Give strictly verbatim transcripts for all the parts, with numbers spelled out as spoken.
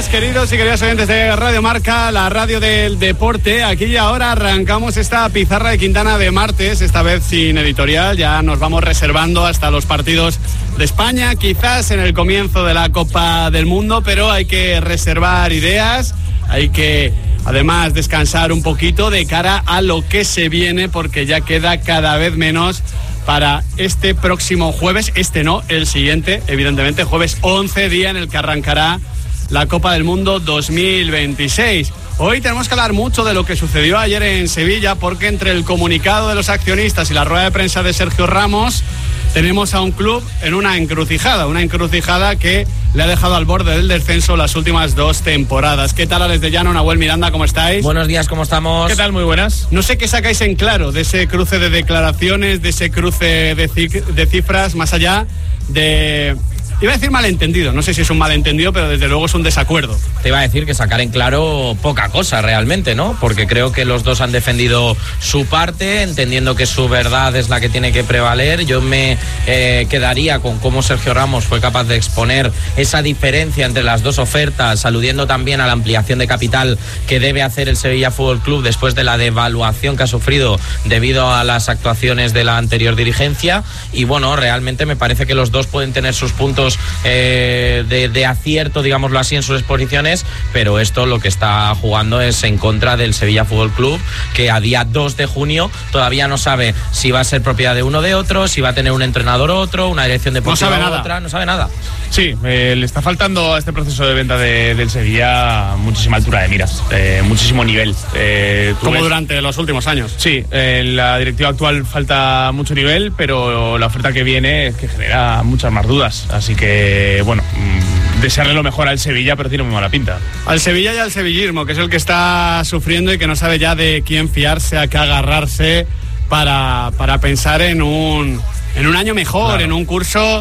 días, queridos y queridas oyentes de Radio Marca, la radio del deporte. Aquí y ahora arrancamos esta pizarra de Quintana de martes, esta vez sin editorial. Ya nos vamos reservando hasta los partidos de España, quizás en el comienzo de la Copa del Mundo, pero hay que reservar ideas, hay que además descansar un poquito de cara a lo que se viene, porque ya queda cada vez menos para este próximo jueves, este no, el siguiente, evidentemente, jueves once, día en el que arrancará la Copa del Mundo dos mil veintiséis. Hoy tenemos que hablar mucho de lo que sucedió ayer en Sevilla, porque entre el comunicado de los accionistas y la rueda de prensa de Sergio Ramos, tenemos a un club en una encrucijada, una encrucijada que le ha dejado al borde del descenso las últimas dos temporadas. ¿Qué tal, Alex de Llano, Nahuel Miranda, cómo estáis? Buenos días, ¿cómo estamos? ¿Qué tal? Muy buenas. No sé qué sacáis en claro de ese cruce de declaraciones, de ese cruce de, ci- de cifras, más allá de... Iba a decir malentendido, no sé si es un malentendido, pero desde luego es un desacuerdo. Te iba a decir que sacar en claro poca cosa realmente, ¿no? Porque creo que los dos han defendido su parte, entendiendo que su verdad es la que tiene que prevaler. Yo me eh, quedaría con cómo Sergio Ramos fue capaz de exponer esa diferencia entre las dos ofertas, aludiendo también a la ampliación de capital que debe hacer el Sevilla Fútbol Club después de la devaluación que ha sufrido debido a las actuaciones de la anterior dirigencia. Y bueno, realmente me parece que los dos pueden tener sus puntos Eh, de, de acierto, digámoslo así, en sus exposiciones, pero esto lo que está jugando es en contra del Sevilla Fútbol Club, que a día dos de junio todavía no sabe si va a ser propiedad de uno o de otro, si va a tener un entrenador otro, una dirección deportiva no sabe u nada. otra, no sabe nada. Sí, eh, le está faltando a este proceso de venta de, del Sevilla muchísima altura de miras, eh, muchísimo nivel. Eh, Como ves... durante los últimos años. Sí, en la directiva actual falta mucho nivel, pero la oferta que viene es que genera muchas más dudas. Así que, bueno, mmm, desearle lo mejor al Sevilla, pero tiene muy mala pinta. Al Sevilla y al sevillismo, que es el que está sufriendo y que no sabe ya de quién fiarse, a qué agarrarse para, para pensar en un, en un año mejor, claro, en un curso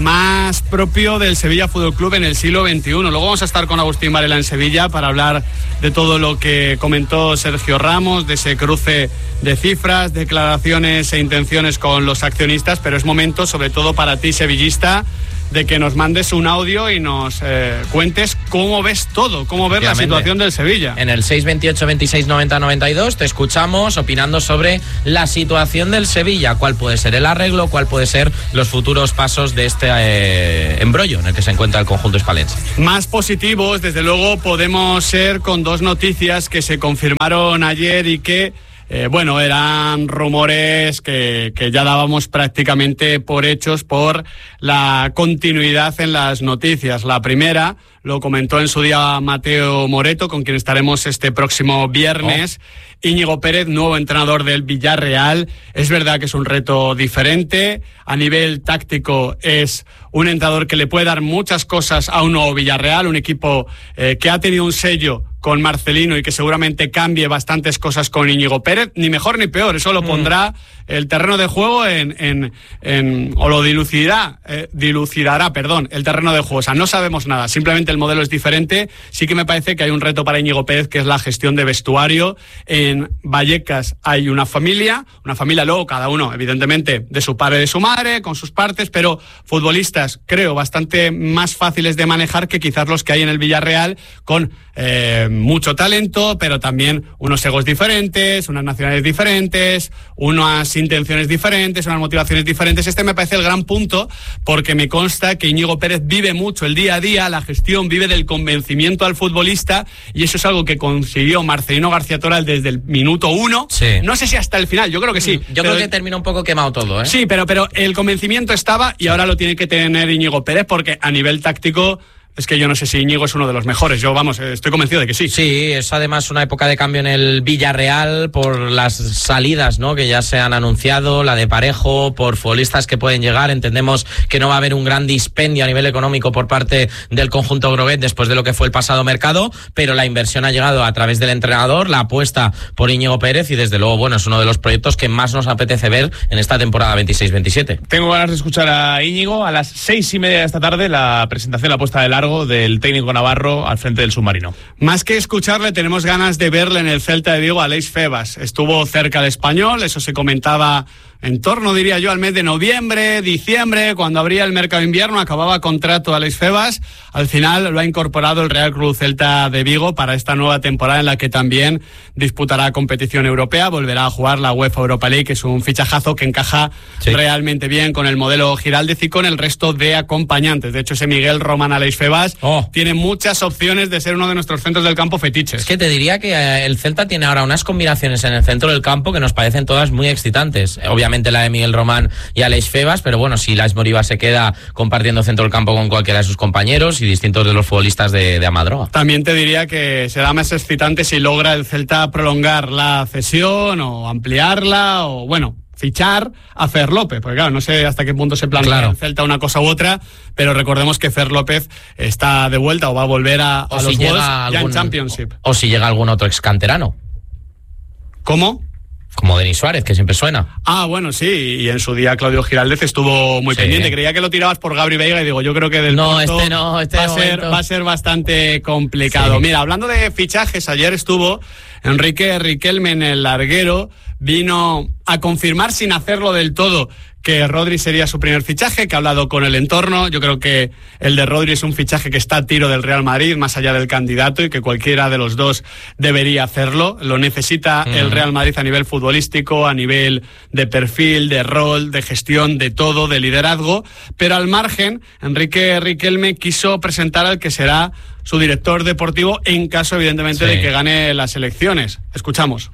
más propio del Sevilla Fútbol Club en el siglo veintiuno. Luego vamos a estar con Agustín Varela en Sevilla para hablar de todo lo que comentó Sergio Ramos, de ese cruce de cifras, declaraciones e intenciones con los accionistas, pero es momento, sobre todo para ti, sevillista, de que nos mandes un audio y nos eh, cuentes cómo ves todo, cómo ves la situación del Sevilla. En el seis veintiocho veintiséis noventa noventa y dos te escuchamos opinando sobre la situación del Sevilla, cuál puede ser el arreglo, cuál puede ser los futuros pasos de este eh, embrollo en el que se encuentra el conjunto hispalense. Más positivos, desde luego, podemos ser con dos noticias que se confirmaron ayer y que Eh, bueno, eran rumores que, que ya dábamos prácticamente por hechos por la continuidad en las noticias. La primera lo comentó en su día Mateo Moreto, con quien estaremos este próximo viernes. Oh. Íñigo Pérez, nuevo entrenador del Villarreal. Es verdad que es un reto diferente. A nivel táctico es un entrenador que le puede dar muchas cosas a un nuevo Villarreal, un equipo eh, que ha tenido un sello con Marcelino y que seguramente cambie bastantes cosas con Íñigo Pérez, ni mejor ni peor, eso lo pondrá el terreno de juego en, en, en o lo dilucidará, eh, dilucidará, perdón, el terreno de juego. O sea, no sabemos nada, simplemente el modelo es diferente. Sí que me parece que hay un reto para Íñigo Pérez, que es la gestión de vestuario. En Vallecas hay una familia, una familia luego cada uno, evidentemente, de su padre y de su madre, con sus partes, pero futbolistas, creo, bastante más fáciles de manejar que quizás los que hay en el Villarreal, con eh, mucho talento, pero también unos egos diferentes, unas nacionalidades diferentes, unas intenciones diferentes, unas motivaciones diferentes. Este me parece el gran punto, porque me consta que Íñigo Pérez vive mucho el día a día, la gestión, vive del convencimiento al futbolista, y eso es algo que consiguió Marcelino García Toral desde el minuto uno. Sí. No sé si hasta el final, yo creo que sí. Yo creo que terminó un poco quemado todo, ¿eh? Sí, pero, pero el convencimiento estaba y ahora lo tiene que tener Íñigo Pérez, porque a nivel táctico es que yo no sé si Íñigo es uno de los mejores. Yo, vamos, estoy convencido de que sí. Sí, es además una época de cambio en el Villarreal por las salidas, ¿no?, que ya se han anunciado, la de Parejo, por futbolistas que pueden llegar. Entendemos que no va a haber un gran dispendio a nivel económico por parte del conjunto groguet después de lo que fue el pasado mercado, pero la inversión ha llegado a través del entrenador, la apuesta por Íñigo Pérez, y desde luego, bueno, es uno de los proyectos que más nos apetece ver en esta temporada veintiséis veintisiete. Tengo ganas de escuchar a Íñigo. A las seis y media de esta tarde, la presentación, la puesta de largo del técnico navarro al frente del submarino. Más que escucharle, tenemos ganas de verle en el Celta de Vigo a Aleix Febas. Estuvo cerca del Español, eso se comentaba en torno, diría yo, al mes de noviembre, diciembre, cuando abría el mercado de invierno, acababa contrato Alex Febas. Al final lo ha incorporado el Real Club Celta de Vigo para esta nueva temporada en la que también disputará competición europea, volverá a jugar la UEFA Europa League, que es un fichajazo que encaja sí. realmente bien con el modelo Giraldez y con el resto de acompañantes. De hecho, ese Miguel Román Alex Febas oh. tiene muchas opciones de ser uno de nuestros centros del campo fetiches. Es que te diría que el Celta tiene ahora unas combinaciones en el centro del campo que nos parecen todas muy excitantes. Obviamente la de Miguel Román y Alex Febas, pero bueno, si Laix Moriba se queda compartiendo centro del campo con cualquiera de sus compañeros y distintos de los futbolistas de, de Amadroa. También te diría que será más excitante si logra el Celta prolongar la cesión o ampliarla o, bueno, fichar a Fer López, porque claro, no sé hasta qué punto se plantea claro. el Celta una cosa u otra, pero recordemos que Fer López está de vuelta o va a volver a, a si los Wolves algún, ya en Championship. O, o si llega algún otro excanterano. ¿Cómo? Como Denis Suárez, que siempre suena. Ah, bueno, sí, y en su día Claudio Giraldez estuvo muy sí. pendiente. Creía que lo tirabas por Gabri Veiga y digo, yo creo que del no, Porto este no, este va, a ser, va a ser bastante complicado. Sí. Mira, hablando de fichajes, ayer estuvo Enrique Riquelme en el larguero, vino a confirmar sin hacerlo del todo que Rodri sería su primer fichaje, que ha hablado con el entorno. Yo creo que el de Rodri es un fichaje que está a tiro del Real Madrid, más allá del candidato, y que cualquiera de los dos debería hacerlo. Lo necesita mm. el Real Madrid a nivel futbolístico, a nivel de perfil, de rol, de gestión, de todo, de liderazgo. Pero al margen, Enrique Riquelme quiso presentar al que será su director deportivo en caso, evidentemente, sí. de que gane las elecciones. Escuchamos.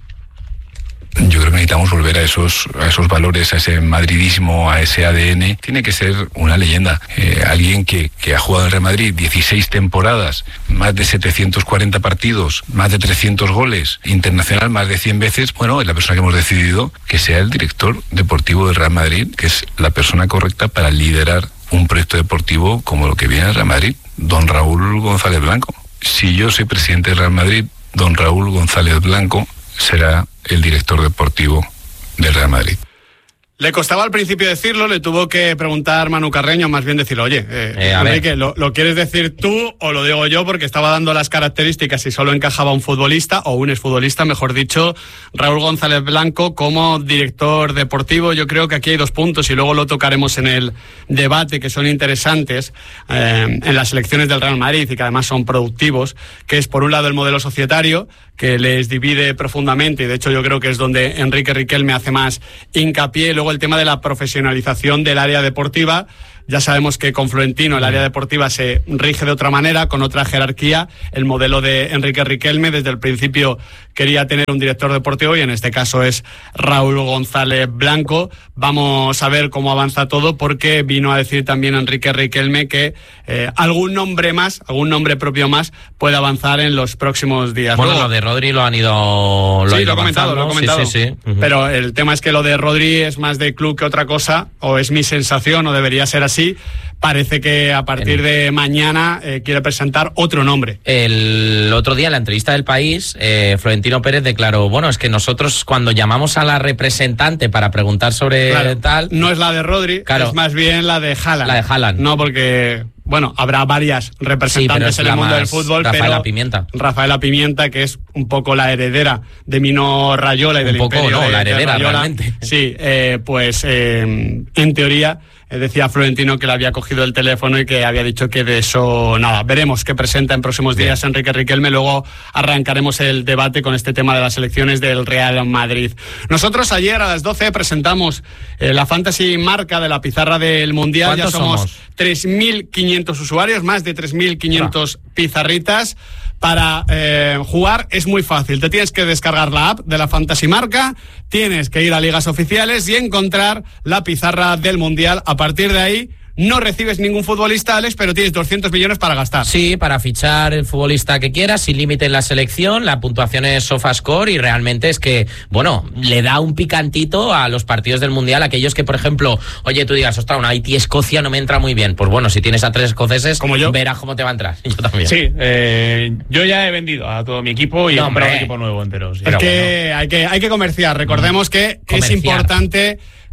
Yo creo que necesitamos volver a esos, a esos valores, a ese madridismo, a ese A D N. Tiene que ser una leyenda. Eh, alguien que, que ha jugado en Real Madrid dieciséis temporadas, más de setecientos cuarenta partidos, más de trescientos goles, internacional más de cien veces. Bueno, es la persona que hemos decidido que sea el director deportivo del Real Madrid, que es la persona correcta para liderar un proyecto deportivo como lo que viene al Real Madrid. Don Raúl González Blanco. Si yo soy presidente del Real Madrid, don Raúl González Blanco será el director deportivo del Real Madrid. Le costaba al principio decirlo, le tuvo que preguntar Manu Carreño, más bien decirlo, oye, eh, eh, Enrique, ¿lo, ¿lo quieres decir tú o lo digo yo? Porque estaba dando las características y solo encajaba un futbolista, o un exfutbolista, mejor dicho, Raúl González Blanco como director deportivo. Yo creo que aquí hay dos puntos y luego lo tocaremos en el debate, que son interesantes eh, en las elecciones del Real Madrid y que además son productivos, que es por un lado el modelo societario, que les divide profundamente, y de hecho yo creo que es donde Enrique Riquelme hace más hincapié. Luego el tema de la profesionalización del área deportiva. Ya sabemos que con Florentino el área deportiva se rige de otra manera, con otra jerarquía. El modelo de Enrique Riquelme desde el principio quería tener un director deportivo y en este caso es Raúl González Blanco. Vamos a ver cómo avanza todo, porque vino a decir también Enrique Riquelme que eh, algún nombre más, algún nombre propio más puede avanzar en los próximos días. Bueno, Luego, lo de Rodri lo han ido lo Sí, han ido lo he comentado, lo he comentado. Sí, sí, sí. Uh-huh. Pero el tema es que lo de Rodri es más de club que otra cosa, o es mi sensación, o debería ser así. Parece que a partir de mañana eh, quiere presentar otro nombre. El otro día en la entrevista del País, eh, Florentino Pérez declaró, bueno, es que nosotros cuando llamamos a la representante para preguntar sobre claro, tal... No es la de Rodri, claro, es más bien la de Haaland. La de Haaland. No, porque... Bueno, habrá varias representantes sí, en el mundo del fútbol, Rafaela pero Pimienta. Rafaela Pimienta, que es un poco la heredera de Mino Raiola y un del poco, imperio no, de, la heredera, de Raiola. Realmente. Sí, eh, pues eh, en teoría eh, decía Florentino que le había cogido el teléfono y que había dicho que de eso nada. Veremos qué presenta en próximos días Bien. Enrique Riquelme. Luego arrancaremos el debate con este tema de las elecciones del Real Madrid. Nosotros ayer a las doce presentamos eh, la Fantasy Marca de la pizarra del Mundial. Ya somos, somos? tres mil quinientos usuarios, más de tres mil quinientos ah. pizarritas. Para eh, jugar es muy fácil. Te tienes que descargar la app de la Fantasy Marca, tienes que ir a ligas oficiales y encontrar la pizarra del Mundial. A partir de ahí no recibes ningún futbolista, Alex, pero tienes doscientos millones para gastar. Sí, para fichar el futbolista que quieras, sin límite en la selección. La puntuación es SofaScore y realmente es que, bueno, le da un picantito a los partidos del Mundial. Aquellos que, por ejemplo, oye, tú digas, ostras, una Haití-Escocia no me entra muy bien. Pues bueno, si tienes a tres escoceses, como yo, verás cómo te va a entrar. Yo también. Sí, eh, yo ya he vendido a todo mi equipo y no, he comprado un equipo nuevo entero. Sí. Es que, bueno. hay que hay que comerciar. Recordemos que comerciar. Es importante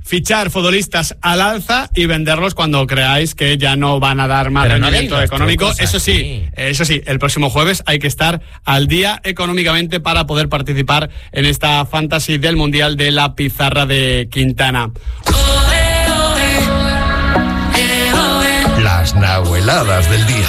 fichar futbolistas al alza y venderlos cuando creáis que ya no van a dar más Pero rendimiento no económico. cosas, Eso sí, sí, eso sí, el próximo jueves hay que estar al día económicamente para poder participar en esta fantasy del Mundial de la Pizarra de Quintana. Las nahueladas del día.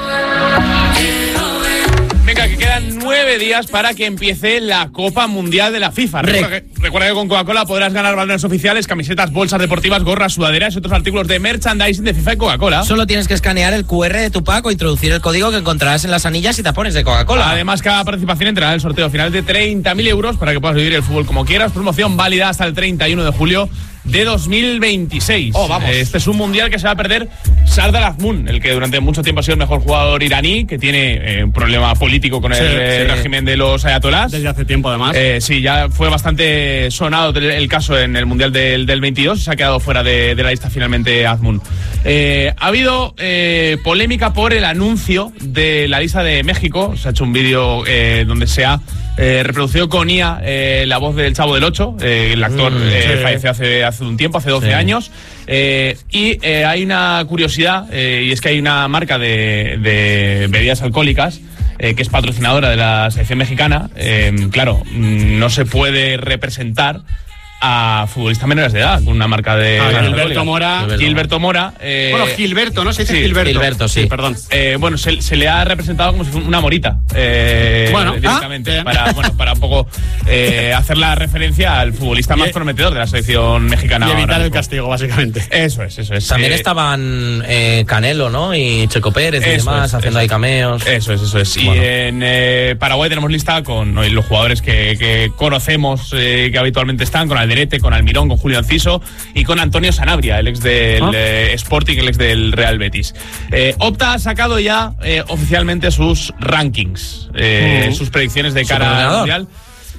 Venga, que quedan nueve días para que empiece la Copa Mundial de la FIFA. Recuerda que, recuerda que con Coca-Cola podrás ganar balones oficiales, camisetas, bolsas deportivas, gorras, sudaderas y otros artículos de merchandising de FIFA y Coca-Cola. Solo tienes que escanear el cu erre de tu pack o introducir el código que encontrarás en las anillas y tapones de Coca-Cola. Además, cada participación entrará en el sorteo final de treinta mil euros para que puedas vivir el fútbol como quieras. Promoción válida hasta el treinta y uno de julio de dos mil veintiséis. Oh, vamos. Este es un mundial que se va a perder Sardar Azmoun, el que durante mucho tiempo ha sido el mejor jugador iraní, que tiene eh, un problema político con el, Sí, eh, sí. régimen de los ayatolás. Desde hace tiempo, además. Eh, sí, ya fue bastante sonado el, el caso en el Mundial del, del veintidós. Se ha quedado fuera de, de la lista finalmente Azmoun. Eh, ha habido eh, polémica por el anuncio de la lista de México. Se ha hecho un vídeo eh, donde se ha eh, reproducido con I A eh, la voz del Chavo del Ocho. Eh, el actor Mm, eh, sí. falleció hace, hace un tiempo, hace doce Sí. años. Eh, y eh, hay una curiosidad, eh, y es que hay una marca de, de bebidas alcohólicas eh, que es patrocinadora de la selección mexicana. Eh, claro, mm, no se puede representar a futbolistas menores de edad con una marca de... Ah, de Gilberto alcohólicas. Mora. Gilberto Mora. eh, Bueno, Gilberto, ¿no? Se dice sí, Gilberto. Gilberto, sí. Perdón. eh, bueno, se, se le ha representado como si fuera una morita. Eh, Bueno, directamente. ah, bien. para, bueno, para un poco eh, hacer la referencia al futbolista Y- más prometedor de la selección mexicana. Y ahora evitar el mismo. castigo, básicamente. Eso es, eso es. También Eh, estaban eh, Canelo, ¿no? Y Checo Pérez y Eso demás, es, haciendo eso ahí es. cameos. Eso es, eso es. Y Bueno. en eh, Paraguay tenemos lista con eh, los jugadores que, que conocemos, eh, que habitualmente están, con Alderete, con Almirón, con Julio Enciso y con Antonio Sanabria, el ex del Ah. eh, Sporting, el ex del Real Betis. Eh, Opta ha sacado ya eh, oficialmente sus rankings, eh, Mm. sus predicciones de Su cara al ordenador. Mundial.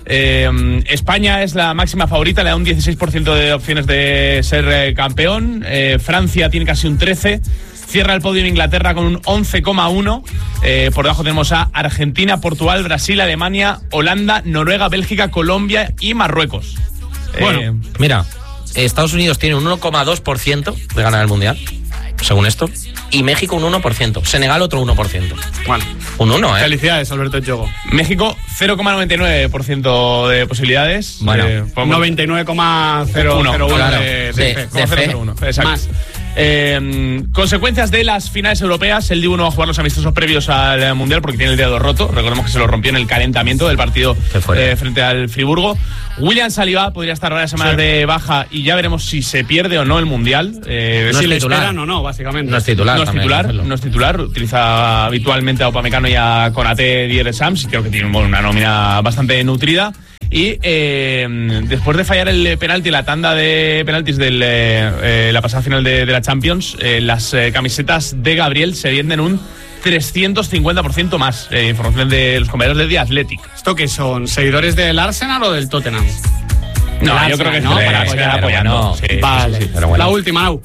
Eh, España es la máxima favorita, le da un dieciséis por ciento de opciones de ser eh, campeón. Eh, Francia tiene casi un trece por ciento. Cierra el podio en Inglaterra con un once coma uno. Eh, por debajo tenemos a Argentina, Portugal, Brasil, Alemania, Holanda, Noruega, Bélgica, Colombia y Marruecos. Bueno. Eh, Mira, Estados Unidos tiene un uno coma dos por ciento de ganar el Mundial, según esto, y México un uno por ciento. Senegal otro uno por ciento. Bueno, Un uno, ¿eh? felicidades, Alberto Jogo. México cero coma noventa y nueve por ciento de posibilidades. Bueno, Eh, podemos- noventa y nueve coma cero uno claro, de, sí. de fe. de Como fe. cero cero uno, exacto. Más. Eh, consecuencias de las finales europeas. El Dibu no va a jugar los amistosos previos al Mundial porque tiene el dedo roto. Recordemos que se lo rompió en el calentamiento del partido Qué fuerte. eh, frente al Friburgo. William Saliba podría estar varias semanas Sí. de baja y ya veremos si se pierde o no el Mundial. Eh, No si es le titular. esperan o no, básicamente. No es titular. no es también, titular, hacerlo. no es titular. Utiliza habitualmente a Upamecano y a Konaté, Dier Sams. Creo que tiene bueno, una nómina bastante nutrida. Y eh, después de fallar el penalti, la tanda de penaltis de eh, la pasada final de, de la Champions, eh, las eh, camisetas de Gabriel se venden un trescientos cincuenta por ciento más. Eh, información de los compañeros de The Athletic. ¿Esto qué son? ¿Seguidores del Arsenal o del Tottenham? No, Del yo creo que Arsenal, ¿no? se- Para se apoyar, están pero apoyando. bueno. Sí, sí, Vale. sí, sí. pero bueno. La última, Nau.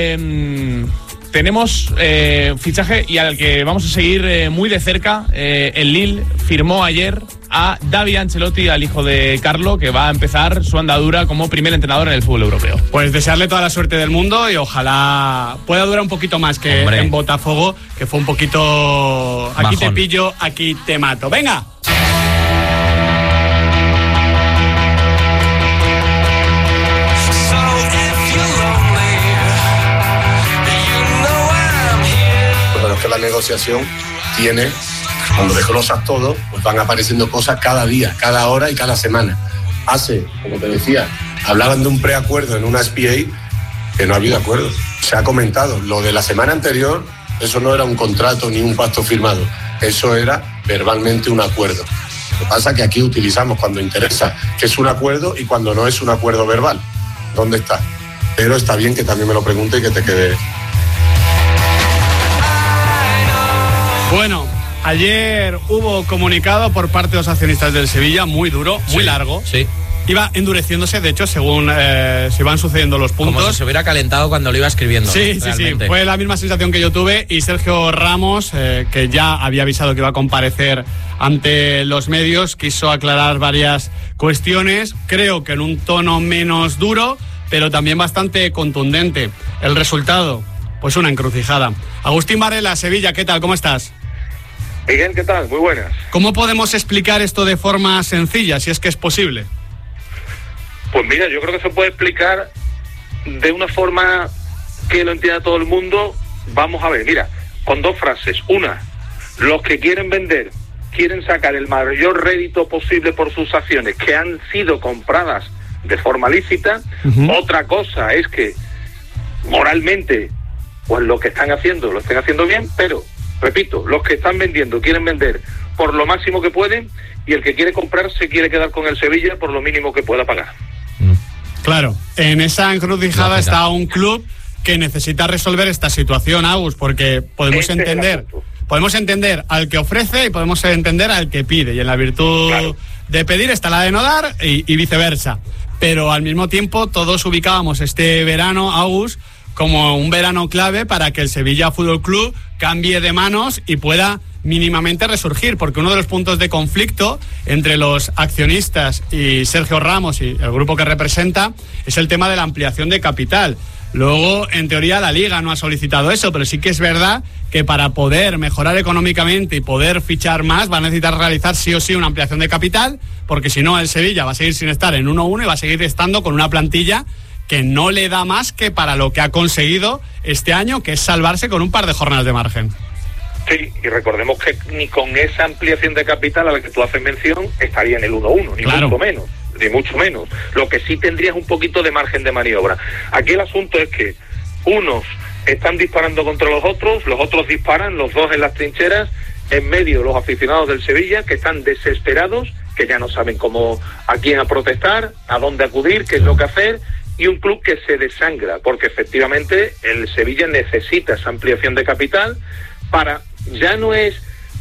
Eh, tenemos eh, fichaje y al que vamos a seguir eh, muy de cerca. Eh, el Lille firmó ayer a David Ancelotti, al hijo de Carlo, que va a empezar su andadura como primer entrenador en el fútbol europeo. Pues desearle toda la suerte del mundo y ojalá pueda durar un poquito más que Hombre. en Botafogo, que fue un poquito... Aquí Bajón. te pillo, aquí te mato. ¡Venga! Pero es que la negociación tiene, cuando desglosas todo, pues van apareciendo cosas cada día, cada hora y cada semana. Hace, como te decía, hablaban de un preacuerdo en una S P A que no ha habido acuerdo. Se ha comentado, lo de la semana anterior, eso no era un contrato ni un pacto firmado, eso era verbalmente un acuerdo. Lo que pasa es que aquí utilizamos cuando interesa que es un acuerdo y cuando no es un acuerdo verbal. ¿Dónde está? Pero está bien que también me lo pregunte y que te quede. Bueno, ayer hubo comunicado por parte de los accionistas del Sevilla, muy duro, muy Sí, largo. Sí. Iba endureciéndose, de hecho, según eh, se iban sucediendo los puntos. Como si se hubiera calentado cuando lo iba escribiendo. Sí, sí, sí, realmente. fue la misma sensación que yo tuve y Sergio Ramos, eh, que ya había avisado que iba a comparecer ante los medios, quiso aclarar varias cuestiones, creo que en un tono menos duro, pero también bastante contundente. El resultado, pues una encrucijada. Agustín Varela, Sevilla, ¿qué tal? ¿Cómo estás? Miguel, ¿qué tal? Muy buenas. ¿Cómo podemos explicar esto de forma sencilla, si es que es posible? Pues mira, yo creo que se puede explicar de una forma que lo entienda todo el mundo. Vamos a ver, mira, con dos frases. Una, los que quieren vender quieren sacar el mayor rédito posible por sus acciones que han sido compradas de forma lícita. Uh-huh. Otra cosa es que moralmente, pues lo que están haciendo lo estén haciendo bien, pero repito, los que están vendiendo quieren vender por lo máximo que pueden y el que quiere comprar se quiere quedar con el Sevilla por lo mínimo que pueda pagar. Claro, en esa encrucijada no, está un club que necesita resolver esta situación, Agus, porque podemos este entender podemos entender al que ofrece y podemos entender al que pide, y en la virtud claro. de pedir está la de no dar y, y viceversa. Pero al mismo tiempo todos ubicábamos este verano, Agus, como un verano clave para que el Sevilla Fútbol Club cambie de manos y pueda mínimamente resurgir, porque uno de los puntos de conflicto entre los accionistas y Sergio Ramos y el grupo que representa es el tema de la ampliación de capital. Luego, en teoría, la Liga no ha solicitado eso, pero sí que es verdad que para poder mejorar económicamente y poder fichar más va a necesitar realizar sí o sí una ampliación de capital, porque si no el Sevilla va a seguir sin estar en uno uno y va a seguir estando con una plantilla que no le da más que para lo que ha conseguido este año, que es salvarse con un par de jornadas de margen. Sí, y recordemos que ni con esa ampliación de capital a la que tú haces mención estaría en el uno uno, ni claro. mucho menos, ni mucho menos. Lo que sí tendría es un poquito de margen de maniobra. Aquí el asunto es que unos están disparando contra los otros, los otros disparan, los dos en las trincheras, en medio los aficionados del Sevilla que están desesperados, que ya no saben cómo, a quién a protestar, a dónde acudir, qué es lo que hacer, y un club que se desangra, porque efectivamente el Sevilla necesita esa ampliación de capital para, ya no es,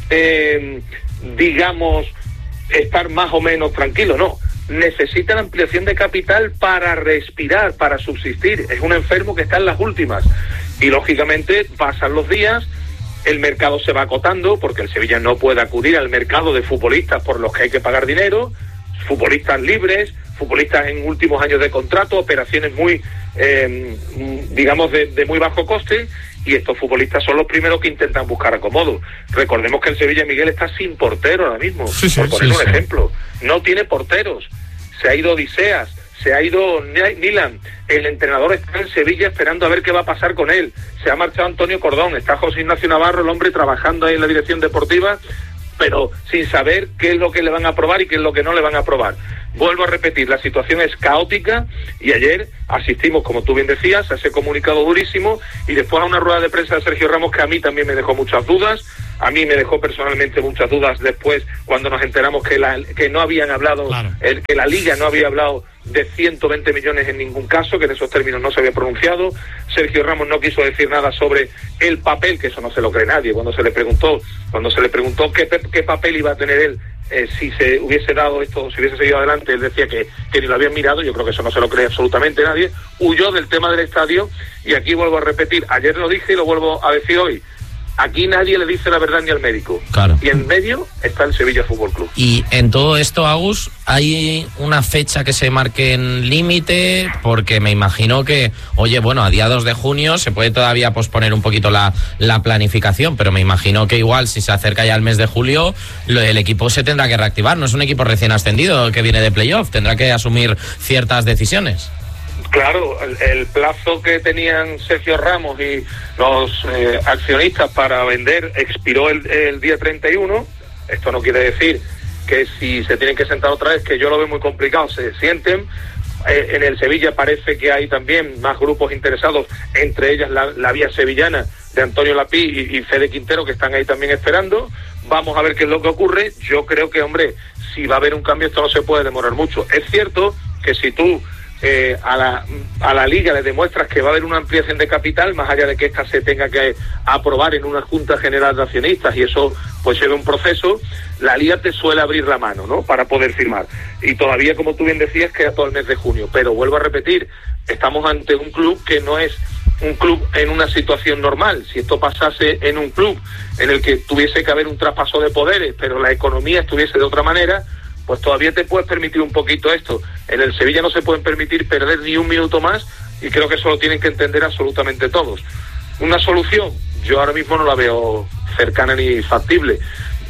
eh, digamos, estar más o menos tranquilo, no, necesita la ampliación de capital para respirar, para subsistir. Es un enfermo que está en las últimas, y lógicamente pasan los días, el mercado se va acotando, porque el Sevilla no puede acudir al mercado de futbolistas por los que hay que pagar dinero, futbolistas libres, futbolistas en últimos años de contrato, operaciones muy, eh, digamos, de, de muy bajo coste, y estos futbolistas son los primeros que intentan buscar acomodo. Recordemos que el Sevilla, Miguel, está sin portero ahora mismo, sí, sí, por poner sí, un sí. ejemplo. No tiene porteros, se ha ido Odiseas, se ha ido Nilan, el entrenador está en Sevilla esperando a ver qué va a pasar con él, se ha marchado Antonio Cordón, está José Ignacio Navarro, el hombre trabajando ahí en la dirección deportiva, pero sin saber qué es lo que le van a aprobar y qué es lo que no le van a aprobar. Vuelvo a repetir, la situación es caótica y ayer asistimos, como tú bien decías, a ese comunicado durísimo y después a una rueda de prensa de Sergio Ramos que a mí también me dejó muchas dudas. A mí me dejó personalmente muchas dudas después cuando nos enteramos que la que no habían hablado, claro. el, que la Liga no había hablado de ciento veinte millones en ningún caso, que en esos términos no se había pronunciado. Sergio Ramos no quiso decir nada sobre el papel, que eso no se lo cree nadie. Cuando se le preguntó, cuando se le preguntó qué, qué papel iba a tener él eh, si se hubiese dado esto, si hubiese seguido adelante, él decía que, que ni lo habían mirado. Yo creo que eso no se lo cree absolutamente nadie. Huyó del tema del estadio y aquí vuelvo a repetir, ayer lo dije y lo vuelvo a decir hoy. Aquí nadie le dice la verdad ni al médico. Claro. Y en medio está el Sevilla Fútbol Club. Y en todo esto, Agus, ¿hay una fecha que se marque en límite? Porque me imagino que, oye, bueno, a día dos de junio se puede todavía posponer un poquito la, la planificación, pero me imagino que igual si se acerca ya el mes de julio, lo, el equipo se tendrá que reactivar. No es un equipo recién ascendido que viene de playoff, tendrá que asumir ciertas decisiones. Claro, el, el plazo que tenían Sergio Ramos y los eh, accionistas para vender expiró el, el día treinta y uno. Esto no quiere decir que si se tienen que sentar otra vez, que yo lo veo muy complicado, se sienten. Eh, en el Sevilla parece que hay también más grupos interesados, entre ellas la, la vía sevillana de Antonio Lapí y, y Fede Quintero, que están ahí también esperando. Vamos a ver qué es lo que ocurre. Yo creo que, hombre, si va a haber un cambio, esto no se puede demorar mucho. Es cierto que si tú Eh, a la a la Liga le demuestras que va a haber una ampliación de capital, más allá de que esta se tenga que aprobar en una Junta General de Accionistas y eso pues lleva un proceso, la Liga te suele abrir la mano, ¿no?, para poder firmar. Y todavía, como tú bien decías, queda todo el mes de junio. Pero vuelvo a repetir, estamos ante un club que no es un club en una situación normal. Si esto pasase en un club en el que tuviese que haber un traspaso de poderes, pero la economía estuviese de otra manera, pues todavía te puedes permitir un poquito esto. En el Sevilla no se pueden permitir perder ni un minuto más, y creo que eso lo tienen que entender absolutamente todos. Una solución, yo ahora mismo no la veo cercana ni factible.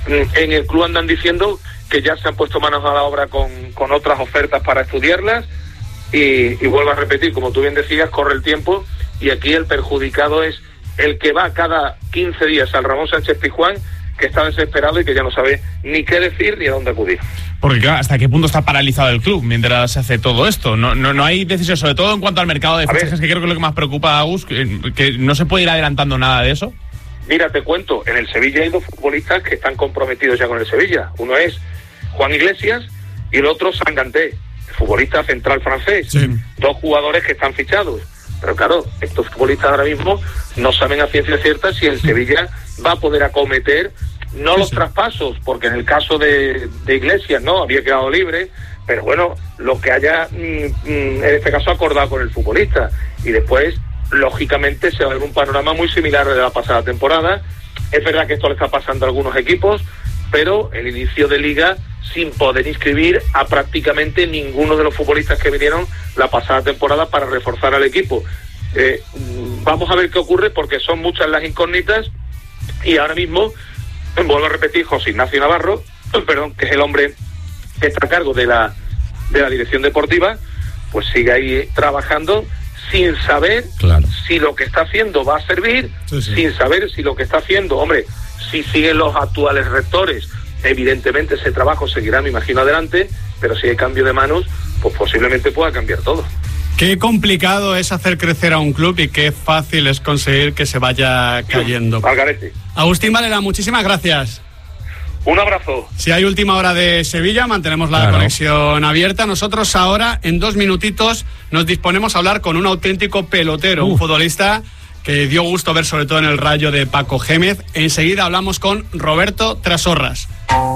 En el club andan diciendo que ya se han puesto manos a la obra con, con otras ofertas para estudiarlas, y, y vuelvo a repetir, como tú bien decías, corre el tiempo, y aquí el perjudicado es el que va cada quince días al Ramón Sánchez Pizjuán, que está desesperado y que ya no sabe ni qué decir ni a dónde acudir. Porque claro, ¿hasta qué punto está paralizado el club mientras se hace todo esto? No, no, no hay decisiones, sobre todo en cuanto al mercado de fichajes, que creo que es lo que más preocupa a Gus, que, que no se puede ir adelantando nada de eso. Mira, te cuento, en el Sevilla hay dos futbolistas que están comprometidos ya con el Sevilla. Uno es Juan Iglesias y el otro Sanganté, futbolista central francés. Sí. Dos jugadores que están fichados. Pero claro, estos futbolistas ahora mismo no saben a ciencia cierta si el Sevilla va a poder acometer no sí, los sí. traspasos, porque en el caso de, de Iglesias no había quedado libre, pero bueno, lo que haya mm, mm, en este caso acordado con el futbolista, y después lógicamente se va a ver un panorama muy similar al de la pasada temporada. Es verdad que esto le está pasando a algunos equipos, pero el inicio de liga sin poder inscribir a prácticamente ninguno de los futbolistas que vinieron la pasada temporada para reforzar al equipo. Eh, vamos a ver qué ocurre, porque son muchas las incógnitas, y ahora mismo, vuelvo a repetir, José Ignacio Navarro, perdón, que es el hombre que está a cargo de la, de la dirección deportiva, pues sigue ahí trabajando sin saber claro. si lo que está haciendo va a servir, sí, sí. sin saber si lo que está haciendo, hombre, si siguen los actuales rectores, evidentemente ese trabajo seguirá, me imagino, adelante, pero si hay cambio de manos, pues posiblemente pueda cambiar todo. Qué complicado es hacer crecer a un club y qué fácil es conseguir que se vaya cayendo. Margarete. Agustín Valera, muchísimas gracias. Un abrazo. Si hay última hora de Sevilla, mantenemos la claro. conexión abierta. Nosotros ahora, en dos minutitos, nos disponemos a hablar con un auténtico pelotero, uh. un futbolista que dio gusto ver sobre todo en el Rayo de Paco Gémez. Enseguida hablamos con Roberto Trasorras.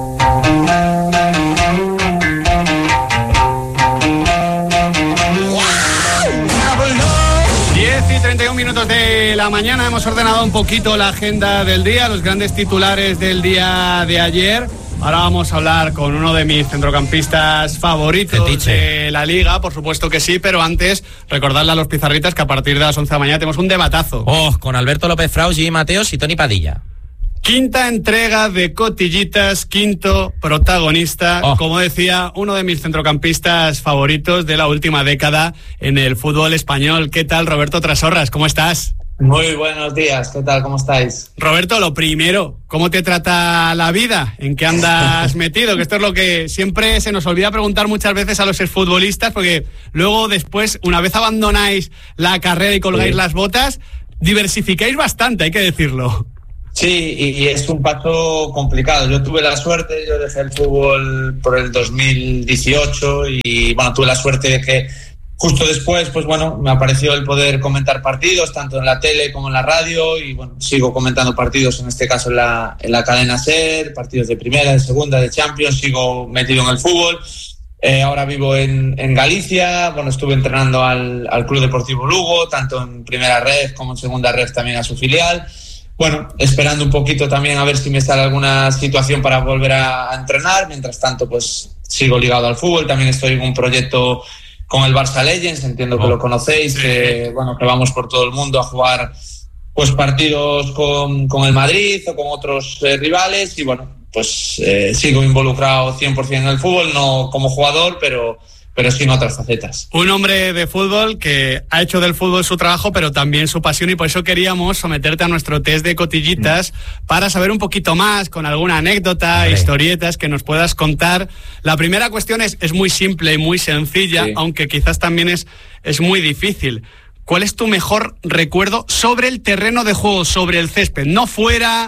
diez y treinta y un minutos de la mañana. Hemos ordenado un poquito la agenda del día, los grandes titulares del día de ayer. Ahora vamos a hablar con uno de mis centrocampistas favoritos Fetiche. de la Liga, por supuesto que sí, pero antes recordarle a los pizarritas que a partir de las once de la mañana tenemos un debatazo. Oh, con Alberto López Frau, Gigi Mateos y Tony Padilla. Quinta entrega de Cotillitas, quinto protagonista, oh. como decía, uno de mis centrocampistas favoritos de la última década en el fútbol español. ¿Qué tal, Roberto Trasorras? ¿Cómo estás? Muy buenos días, ¿qué tal? ¿Cómo estáis? Roberto, lo primero, ¿cómo te trata la vida? ¿En qué andas metido? Que esto es lo que siempre se nos olvida preguntar muchas veces a los exfutbolistas, porque luego después, una vez abandonáis la carrera y colgáis sí. las botas, diversificáis bastante, hay que decirlo. Sí, y es un paso complicado. Yo tuve la suerte, yo dejé el fútbol por el dos mil dieciocho y bueno, tuve la suerte de que justo después, pues bueno, me apareció el poder comentar partidos, tanto en la tele como en la radio, y bueno, sigo comentando partidos, en este caso en la, en la cadena SER, partidos de primera, de segunda, de Champions, sigo metido en el fútbol. Eh, ahora vivo en, en Galicia, bueno, estuve entrenando al, al Club Deportivo Lugo, tanto en primera red como en segunda red también a su filial. Bueno, esperando un poquito también a ver si me sale alguna situación para volver a, a entrenar. Mientras tanto, pues sigo ligado al fútbol. También estoy en un proyecto con el Barça Legends, entiendo que oh, lo conocéis, sí. que bueno, que vamos por todo el mundo a jugar pues partidos con, con el Madrid o con otros eh, rivales, y bueno, pues eh, sigo involucrado cien por ciento en el fútbol, no como jugador, pero pero sí en otras facetas. Un hombre de fútbol que ha hecho del fútbol su trabajo, pero también su pasión, y por eso queríamos someterte a nuestro test de cotillitas mm. para saber un poquito más, con alguna anécdota, vale. historietas que nos puedas contar. La primera cuestión es, es muy simple y muy sencilla, sí. aunque quizás también es, es muy difícil. ¿Cuál es tu mejor recuerdo sobre el terreno de juego, sobre el césped? No fuera,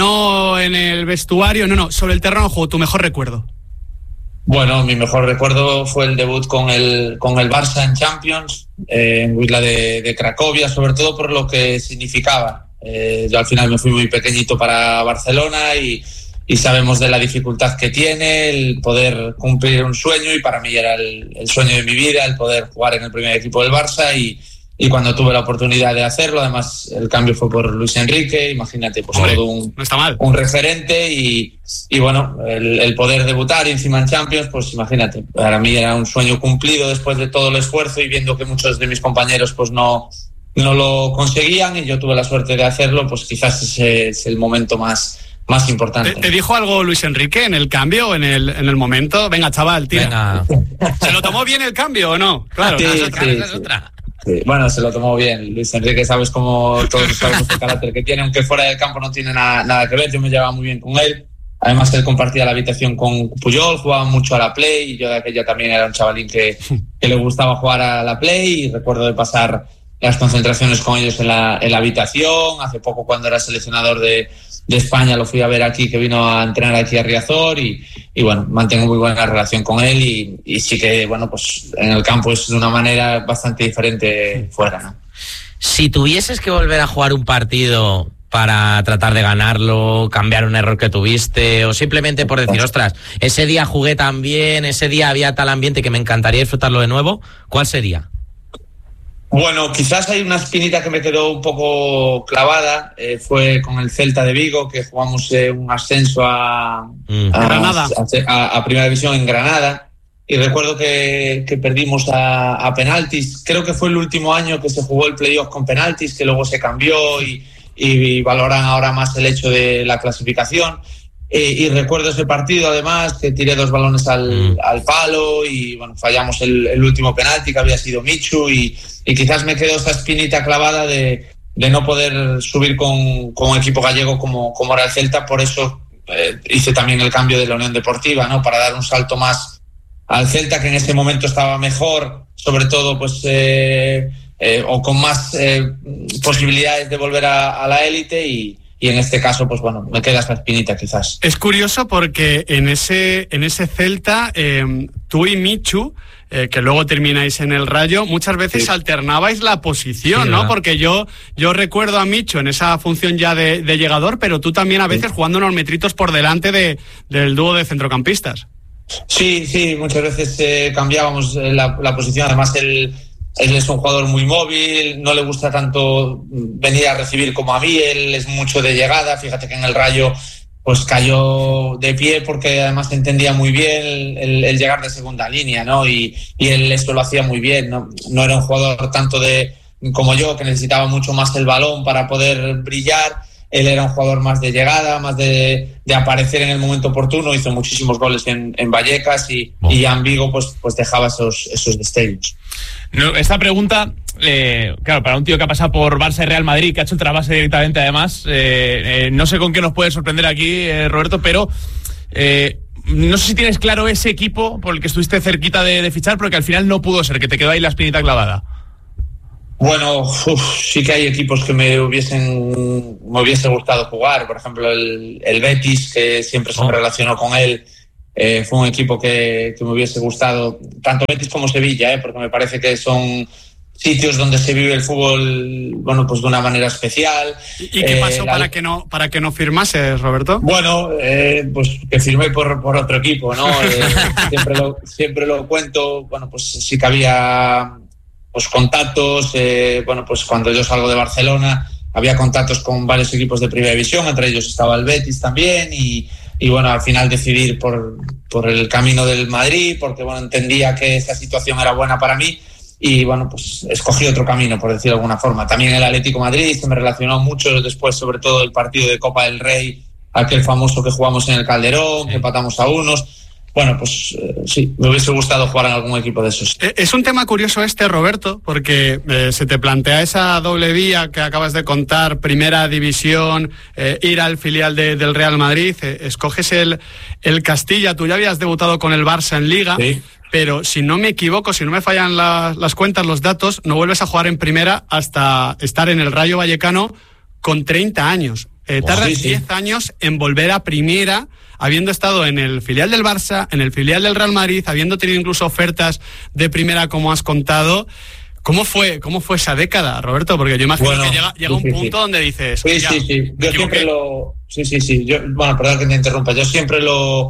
no en el vestuario, no, no, sobre el terreno de juego, tu mejor recuerdo. Bueno, mi mejor recuerdo fue el debut con el con el Barça en Champions, eh, en Wisla de, de Cracovia, sobre todo por lo que significaba. Eh, yo al final me fui muy pequeñito para Barcelona y, y sabemos de la dificultad que tiene el poder cumplir un sueño, y para mí era el, el sueño de mi vida, el poder jugar en el primer equipo del Barça, y, y cuando tuve la oportunidad de hacerlo, además el cambio fue por Luis Enrique, imagínate, pues Hombre, todo un, no está mal. un referente y, y bueno, el, el poder debutar y encima en Champions, pues imagínate, para mí era un sueño cumplido después de todo el esfuerzo y viendo que muchos de mis compañeros pues no, no lo conseguían y yo tuve la suerte de hacerlo, pues quizás ese es el momento más más importante. ¿Te, ¿Te dijo algo Luis Enrique en el cambio, en el, en el momento? Venga, chaval, tira. Venga. ¿Se lo tomó bien el cambio o no? Claro, sí, no, sí, otra, sí, es otra. Sí. Bueno, se lo tomó bien. Luis Enrique, sabes cómo todos sabemos el carácter que tiene, aunque fuera del campo no tiene nada, nada que ver. Yo me llevaba muy bien con él. Además, él compartía la habitación con Puyol, jugaba mucho a la Play y yo de aquella también era un chavalín que, que le gustaba jugar a la Play y recuerdo de pasar las concentraciones con ellos en la, en la habitación. Hace poco, cuando era seleccionador de, de España, lo fui a ver aquí, que vino a entrenar aquí a Riazor y, y bueno, mantengo muy buena relación con él y, y sí que, bueno, pues en el campo es de una manera bastante diferente fuera, ¿no? Si tuvieses que volver a jugar un partido para tratar de ganarlo, cambiar un error que tuviste o simplemente por decir, ostras, ese día jugué tan bien, ese día había tal ambiente que me encantaría disfrutarlo de nuevo, ¿cuál sería? Bueno, quizás hay una espinita que me quedó un poco clavada, eh, fue con el Celta de Vigo, que jugamos eh, un ascenso a, mm. a, Granada. A, a, a Primera División en Granada, y recuerdo que, que perdimos a, a penaltis. Creo que fue el último año que se jugó el playoff con penaltis, que luego se cambió y, y valoran ahora más el hecho de la clasificación. Eh, y recuerdo ese partido, además, que tiré dos balones al, mm. al palo y bueno, fallamos el, el último penalti, que había sido Michu, y, y quizás me quedó esta espinita clavada de, de no poder subir con, con un equipo gallego como, como era el Celta. Por eso eh, hice también el cambio de la Unión Deportiva, ¿no? Para dar un salto más al Celta, que en ese momento estaba mejor, sobre todo pues eh, eh, o con más eh, posibilidades de volver a, a la élite y Y en este caso, pues bueno, me queda esa espinita quizás. Es curioso porque en ese, en ese Celta, eh, tú y Michu, eh, que luego termináis en el Rayo, muchas veces sí. alternabais la posición, sí, ¿no? ¿verdad? Porque yo, yo recuerdo a Michu en esa función ya de, de llegador, pero tú también a veces sí. jugando unos metritos por delante de, del dúo de centrocampistas. Sí, sí, muchas veces eh, cambiábamos la, la posición, además el... Él es un jugador muy móvil, no le gusta tanto venir a recibir como a mí, él es mucho de llegada. Fíjate que en el Rayo pues cayó de pie porque además entendía muy bien el, el, el llegar de segunda línea, ¿no? Y, y él esto lo hacía muy bien, ¿no? No era un jugador tanto de como yo, que necesitaba mucho más el balón para poder brillar. Él era un jugador más de llegada, más de, de aparecer en el momento oportuno. Hizo muchísimos goles en, en Vallecas y, oh. y ya en Vigo pues, pues dejaba esos, esos destellos. No, esta pregunta, eh, claro, para un tío que ha pasado por Barça y Real Madrid, que ha hecho el trasvase directamente además, eh, eh, no sé con qué nos puede sorprender aquí, eh, Roberto, pero eh, no sé si tienes claro ese equipo por el que estuviste cerquita de, de fichar, pero que al final no pudo ser, que te quedó ahí la espinita clavada. Bueno, uf, sí que hay equipos que me hubiesen me hubiese gustado jugar. Por ejemplo, el, el Betis, que siempre se me relacionó con él, eh, fue un equipo que, que me hubiese gustado, tanto Betis como Sevilla, eh, porque me parece que son sitios donde se vive el fútbol, bueno, pues de una manera especial. ¿Y, y qué pasó eh, la... para que no para que no firmases, Roberto? Bueno, eh, pues que firmé por, por otro equipo, ¿no? Eh, siempre lo siempre lo cuento. Bueno, pues sí que había pues contactos, eh, bueno, pues cuando yo salgo de Barcelona había contactos con varios equipos de Primera División, entre ellos estaba el Betis también, y, y bueno, al final decidí ir por, por el camino del Madrid, porque bueno, entendía que esa situación era buena para mí, y bueno, pues escogí otro camino, por decirlo de alguna forma. También el Atlético de Madrid se me relacionó mucho después, sobre todo el partido de Copa del Rey, aquel famoso que jugamos en el Calderón, sí. que empatamos a unos. Bueno, pues eh, sí, me hubiese gustado jugar en algún equipo de esos. Es un tema curioso este, Roberto, porque eh, se te plantea esa doble vía que acabas de contar, Primera División, eh, ir al filial de, del Real Madrid, eh, escoges el, el Castilla, tú ya habías debutado con el Barça en Liga, sí. pero si no me equivoco, si no me fallan la, las cuentas, los datos, no vuelves a jugar en Primera hasta estar en el Rayo Vallecano con treinta años. Eh, tardas sí, sí. diez años en volver a Primera, habiendo estado en el filial del Barça, en el filial del Real Madrid, habiendo tenido incluso ofertas de Primera, como has contado. ¿Cómo fue, cómo fue esa década, Roberto? Porque yo imagino bueno, que llega, llega sí, un punto sí. donde dices... Sí, sí, sí. Yo siempre lo... Sí, sí, sí. Yo, bueno, perdón que te interrumpa. Yo siempre lo,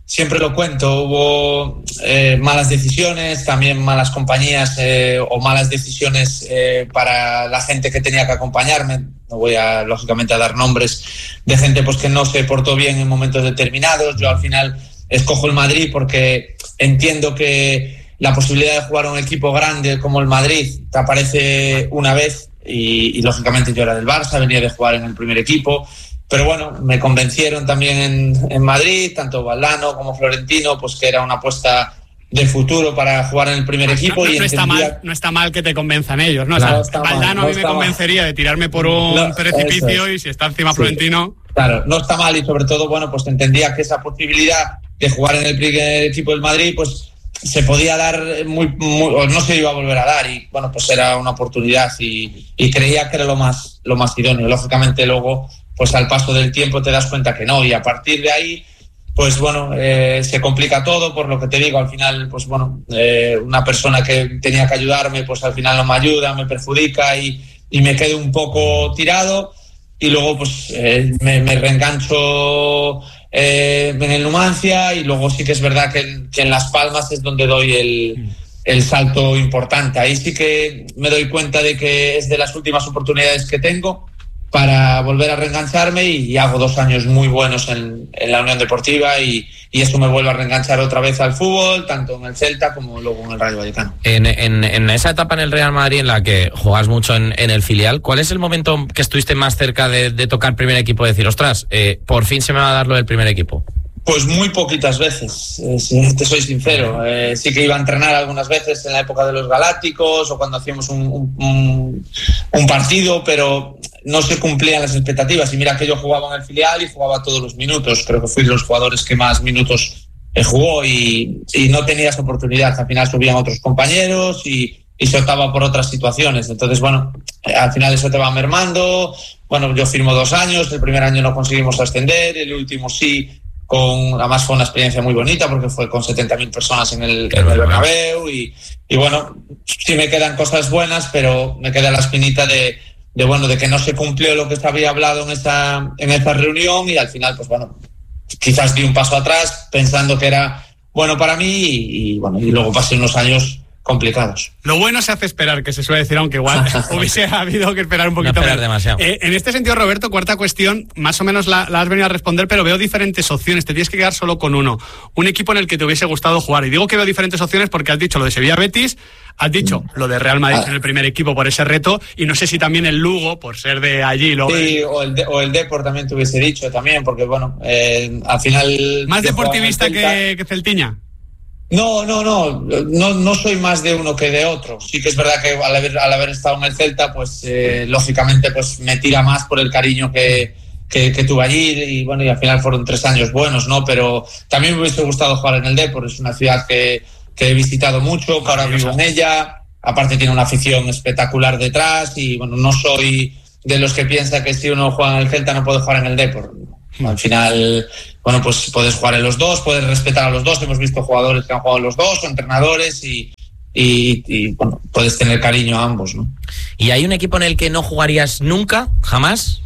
siempre lo cuento, hubo eh, malas decisiones, también malas compañías eh, o malas decisiones eh, para la gente que tenía que acompañarme. No voy a, lógicamente, a dar nombres de gente pues que no se portó bien en momentos determinados. Yo al final escojo el Madrid porque entiendo que la posibilidad de jugar a un equipo grande como el Madrid te aparece una vez y, y lógicamente yo era del Barça, venía de jugar en el primer equipo. Pero bueno, me convencieron también en, en Madrid, tanto Valdano como Florentino, pues que era una apuesta de futuro para jugar en el primer equipo. No, no, y no, entendía... está mal, no está mal que te convenzan ellos, ¿no? Claro, o sea, no Valdano mal, a mí no me convencería mal. de tirarme por un no, precipicio y si está encima sí. Florentino... Claro, no está mal y sobre todo, bueno, pues entendía que esa posibilidad de jugar en el primer equipo del Madrid, pues se podía dar muy, muy o no se iba a volver a dar y bueno, pues era una oportunidad y, y creía que era lo más, lo más idóneo. Lógicamente luego, pues al paso del tiempo te das cuenta que no y a partir de ahí pues bueno, eh, se complica todo por lo que te digo, al final pues bueno, eh, una persona que tenía que ayudarme pues al final no me ayuda, me perjudica y, y me quedo un poco tirado y luego pues eh, me, me reengancho eh, en el Numancia y luego sí que es verdad que, que en Las Palmas es donde doy el, el salto importante, ahí sí que me doy cuenta de que es de las últimas oportunidades que tengo para volver a reengancharme y hago dos años muy buenos en, en la Unión Deportiva y, y eso me vuelve a reenganchar otra vez al fútbol, tanto en el Celta como luego en el Rayo Vallecano. En, en, en esa etapa en el Real Madrid en la que juegas mucho en, en el filial, ¿cuál es el momento que estuviste más cerca de, de tocar primer equipo y decir, ostras, eh, por fin se me va a dar lo del primer equipo? Pues muy poquitas veces, eh, si te soy sincero. Eh, sí que iba a entrenar algunas veces en la época de los Galácticos o cuando hacíamos un, un, un partido, pero no se cumplían las expectativas. Y mira que yo jugaba en el filial y jugaba todos los minutos. Creo que fui de los jugadores que más minutos eh, jugó y, y no tenías oportunidad. Al final subían otros compañeros y, y se optaba por otras situaciones. Entonces, bueno, eh, al final eso te va mermando. Bueno, yo firmo dos años, el primer año no conseguimos ascender, el último sí. Con, además fue una experiencia muy bonita porque fue con setenta mil personas en el, en el Bernabéu y, y bueno, sí me quedan cosas buenas, pero me queda la espinita de, de bueno, de que no se cumplió lo que se había hablado en esa, en esa reunión y al final, pues bueno, quizás di un paso atrás pensando que era bueno para mí y, y bueno, y luego pasé unos años complicados. Lo bueno se hace esperar, que se suele decir, aunque igual hubiese habido que esperar un poquito no esperar más. demasiado. Eh, en este sentido, Roberto, cuarta cuestión, más o menos la, la has venido a responder, pero veo diferentes opciones, te tienes que quedar solo con uno. Un equipo en el que te hubiese gustado jugar. Y digo que veo diferentes opciones porque has dicho lo de Sevilla Betis, has dicho lo de Real Madrid ah. en el primer equipo por ese reto, y no sé si también el Lugo, por ser de allí. Luego sí, o el, de, o el Depor también te hubiese dicho también, porque bueno, eh, al final... ¿Más deportivista que, que Celtiña? No, no, no, no, no soy más de uno que de otro. Sí que es verdad que al haber, al haber estado en el Celta, pues eh, lógicamente pues me tira más por el cariño que, que, que tuve allí y bueno, y al final fueron tres años buenos, ¿no? Pero también me hubiese gustado jugar en el Depor, es una ciudad que, que he visitado mucho, que ahora vivo en ella, aparte tiene una afición espectacular detrás y bueno, no soy de los que piensa que si uno juega en el Celta no puede jugar en el Depor. Al final, bueno, pues puedes jugar en los dos, puedes respetar a los dos. Hemos visto jugadores que han jugado en los dos, o entrenadores, y, y, y bueno, puedes tener cariño a ambos, ¿no? ¿Y hay un equipo en el que no jugarías nunca, jamás?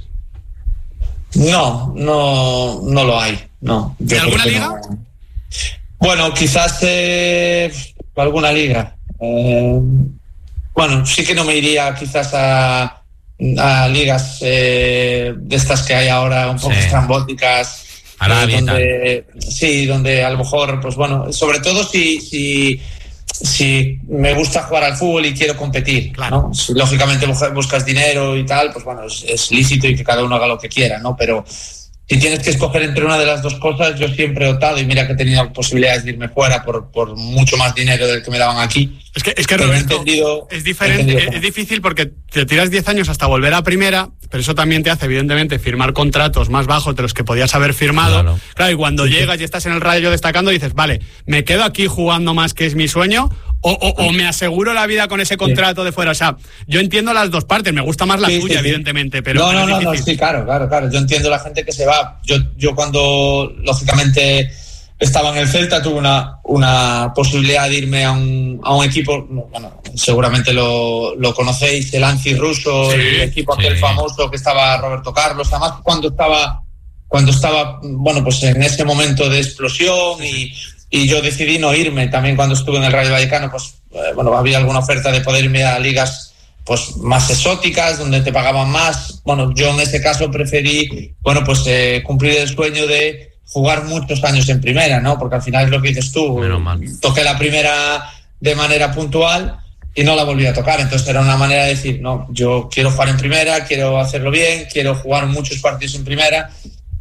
No, no, no lo hay, no. ¿De alguna liga? No. Bueno, quizás eh, alguna liga. Eh, bueno, sí que no me iría quizás a... a ligas eh, de estas que hay ahora un poco sí. estrambóticas, Arabia, eh, donde, sí, donde a lo mejor, pues bueno, sobre todo si, si, si me gusta jugar al fútbol y quiero competir, claro. ¿no? Si lógicamente buscas dinero y tal, pues bueno, es, es lícito y que cada uno haga lo que quiera, ¿no? Pero si tienes que escoger entre una de las dos cosas, yo siempre he optado, y mira que he tenido posibilidades de irme fuera por, por mucho más dinero del que me daban aquí. Es que, es que Roberto, es diferente, es, es difícil porque te tiras diez años hasta volver a primera, pero eso también te hace, evidentemente, firmar contratos más bajos de los que podías haber firmado. Claro, claro y cuando sí, llegas y estás en el Rayo destacando, dices, vale, ¿me quedo aquí jugando más, que es mi sueño? O, o, o me aseguro la vida con ese contrato sí. de fuera. O sea, yo entiendo las dos partes, me gusta más la sí, tuya, sí, evidentemente, sí. pero... No, no, no, no, sí, claro, claro, claro. Yo entiendo la gente que se va. Yo, yo cuando, lógicamente, estaba en el Celta, tuve una, una posibilidad de irme a un, a un equipo, bueno, seguramente lo, lo conocéis, el Anzi Russo, sí, el equipo sí. aquel famoso que estaba Roberto Carlos, además cuando estaba cuando estaba, bueno, pues en ese momento de explosión y, y yo decidí no irme. También cuando estuve en el Rayo Vallecano, pues eh, bueno, había alguna oferta de poder irme a ligas pues más exóticas, donde te pagaban más. Bueno, yo en ese caso preferí, bueno, pues eh, cumplir el sueño de jugar muchos años en primera, ¿no? Porque al final es lo que dices tú, toqué la primera de manera puntual y no la volví a tocar. Entonces era una manera de decir, no, yo quiero jugar en primera, quiero hacerlo bien, quiero jugar muchos partidos en primera,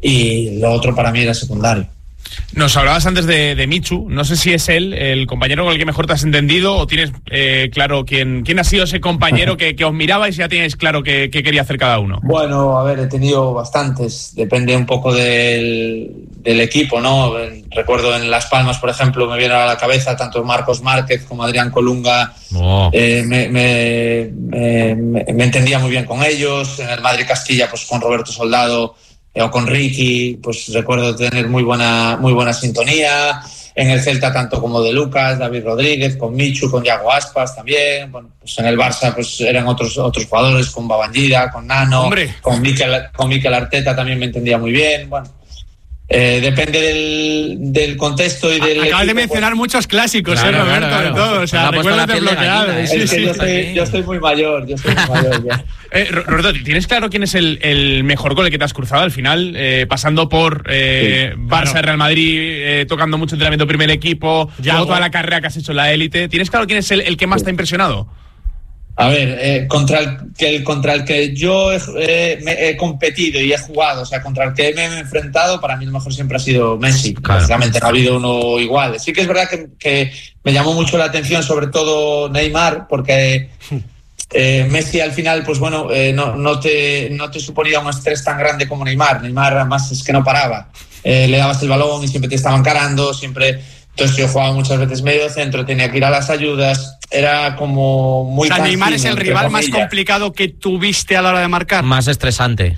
y lo otro para mí era secundario. Nos hablabas antes de, de Michu, no sé si es él el compañero con el que mejor te has entendido o tienes eh, claro quién, quién ha sido ese compañero que, que os mirabais y ya teníais claro qué, qué quería hacer cada uno. Bueno, a ver, he tenido bastantes, depende un poco del, del equipo, ¿no? Recuerdo en Las Palmas, por ejemplo, me viene a la cabeza tanto Marcos Márquez como Adrián Colunga, oh. eh, me, me, me, me entendía muy bien con ellos. En el Madrid Castilla, pues con Roberto Soldado o con Ricky, pues recuerdo tener muy buena muy buena sintonía. En el Celta tanto como de Lucas, David Rodríguez, con Michu, con Yago Aspas también. Bueno, pues en el Barça pues eran otros otros jugadores, con Babangida, con Nano, Hombre. con Mikel con Mikel Arteta también me entendía muy bien. Bueno, eh, depende del, del contexto y del Acabas de mencionar pues, muchos clásicos, claro, eh, Roberto, claro, claro. de todo. O sea, recuerdas desbloqueado. ¿eh? Sí, sí, yo, estoy, yo estoy muy mayor, yo estoy muy mayor ya. Eh, Roberto, ¿tienes claro quién es el, el mejor con el que te has cruzado al final? Eh, pasando por eh, sí, Barça, claro. Real Madrid, eh, tocando mucho entrenamiento primer equipo, luego toda la carrera que has hecho en la élite. ¿Tienes claro quién es el, el que más sí. te ha impresionado? A ver, eh, contra, el que, contra el que yo he, eh, me he competido y he jugado, o sea, contra el que me he enfrentado, para mí el mejor siempre ha sido Messi. Claro. Realmente no ha habido uno igual. Sí que es verdad que, que me llamó mucho la atención, sobre todo Neymar, porque eh, Messi al final, pues bueno, eh, no, no, te, no te suponía un estrés tan grande como Neymar. Neymar además es que no paraba. Eh, le dabas el balón y siempre te estaba encarando, siempre... Entonces yo jugaba muchas veces medio centro, tenía que ir a las ayudas, era como muy... O sea, Neymar es el rival más complicado que tuviste a la hora de marcar. Más estresante.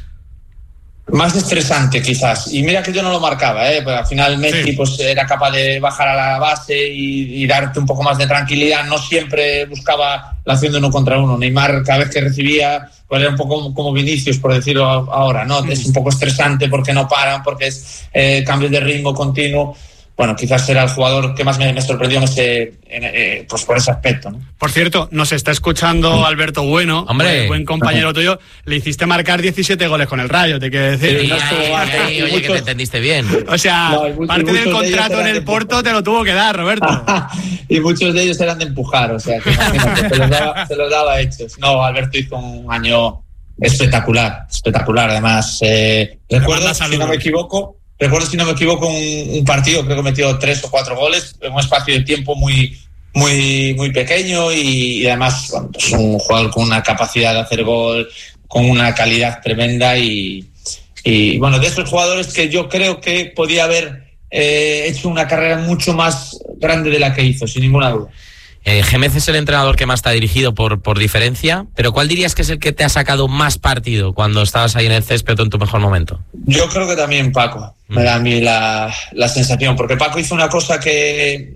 Más estresante quizás, y mira que yo no lo marcaba, ¿eh? Pues al final Messi sí. pues era capaz de bajar a la base y, y darte un poco más de tranquilidad, no siempre buscaba la acción de uno contra uno. Neymar cada vez que recibía, pues era un poco como Vinicius, por decirlo ahora, ¿no? Mm. Es un poco estresante porque no paran, porque es eh, cambios de ritmo continuo. Bueno, quizás era el jugador que más me, me sorprendió en ese, en, eh, pues por ese aspecto, ¿no? Por cierto, nos está escuchando Alberto Bueno, hombre, buen compañero Ajá. tuyo. Le hiciste marcar diecisiete goles con el Rayo, te quiero decir. Sí, no estuvo mal, sí, oye, muchos, que te entendiste bien. O sea, no, muchos, parte del contrato en el Porto te lo tuvo que dar, Roberto. Y muchos de ellos eran de empujar, o sea, que imagínate, se los daba, se los daba hechos. No, Alberto hizo un año espectacular, espectacular. Además, eh, recuerdo, si no me equivoco, Recuerdo, si no me equivoco, un, un partido, creo que metió tres o cuatro goles en un espacio de tiempo muy, muy, muy pequeño y, y además bueno, pues un jugador con una capacidad de hacer gol, con una calidad tremenda y, y bueno, de esos jugadores que yo creo que podía haber eh, hecho una carrera mucho más grande de la que hizo, sin ninguna duda. Eh, Gémez es el entrenador que más te ha dirigido por, por diferencia, pero ¿cuál dirías que es el que te ha sacado más partido cuando estabas ahí en el césped en tu mejor momento? Yo creo que también Paco, mm. me da a mí la, la sensación, porque Paco hizo una cosa que,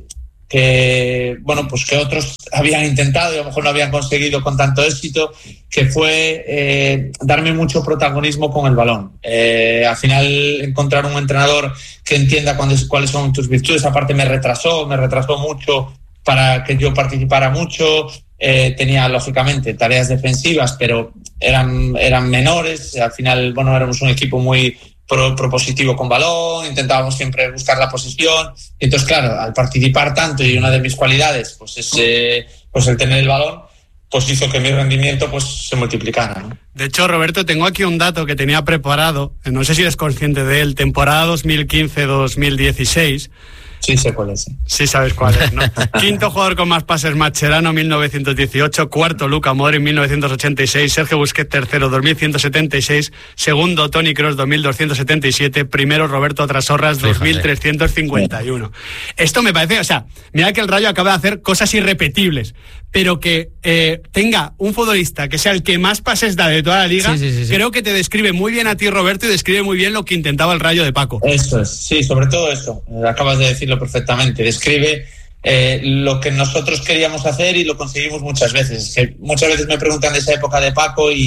que, bueno, pues que otros habían intentado y a lo mejor no habían conseguido con tanto éxito, que fue eh, darme mucho protagonismo con el balón. Eh, al final encontrar un entrenador que entienda cuáles, cuáles son tus virtudes, aparte me retrasó, me retrasó mucho para que yo participara mucho, eh, tenía lógicamente tareas defensivas, pero eran, eran menores, al final, bueno, éramos un equipo muy pro, propositivo con balón, intentábamos siempre buscar la posesión, y entonces claro, al participar tanto y una de mis cualidades, pues es eh, pues el tener el balón, pues hizo que mi rendimiento pues se multiplicara, ¿no? De hecho, Roberto, tengo aquí un dato que tenía preparado, no sé si eres consciente de él, temporada dos mil quince dos mil dieciséis. Sí, sé cuál es. Sí, sabes cuál es, ¿no? Quinto jugador con más pases, Mascherano, mil novecientos dieciocho. Cuarto, Luka Modric, mil novecientos ochenta y seis. Sergio Busquets, tercero, dos mil ciento setenta y seis. Segundo, Toni Kroos, dos mil doscientos setenta y siete. Primero, Roberto Trasorras, dos mil trescientos cincuenta y uno. Esto me parece, o sea, mira que el Rayo acaba de hacer cosas irrepetibles, pero que eh, tenga un futbolista que sea el que más pases da de toda la liga, sí, sí, sí, sí. Creo que te describe muy bien a ti, Roberto, y describe muy bien lo que intentaba el Rayo de Paco. Eso es, sí, sobre todo eso. Acabas de decirlo perfectamente. Describe eh, lo que nosotros queríamos hacer y lo conseguimos muchas veces. Que muchas veces me preguntan de esa época de Paco y,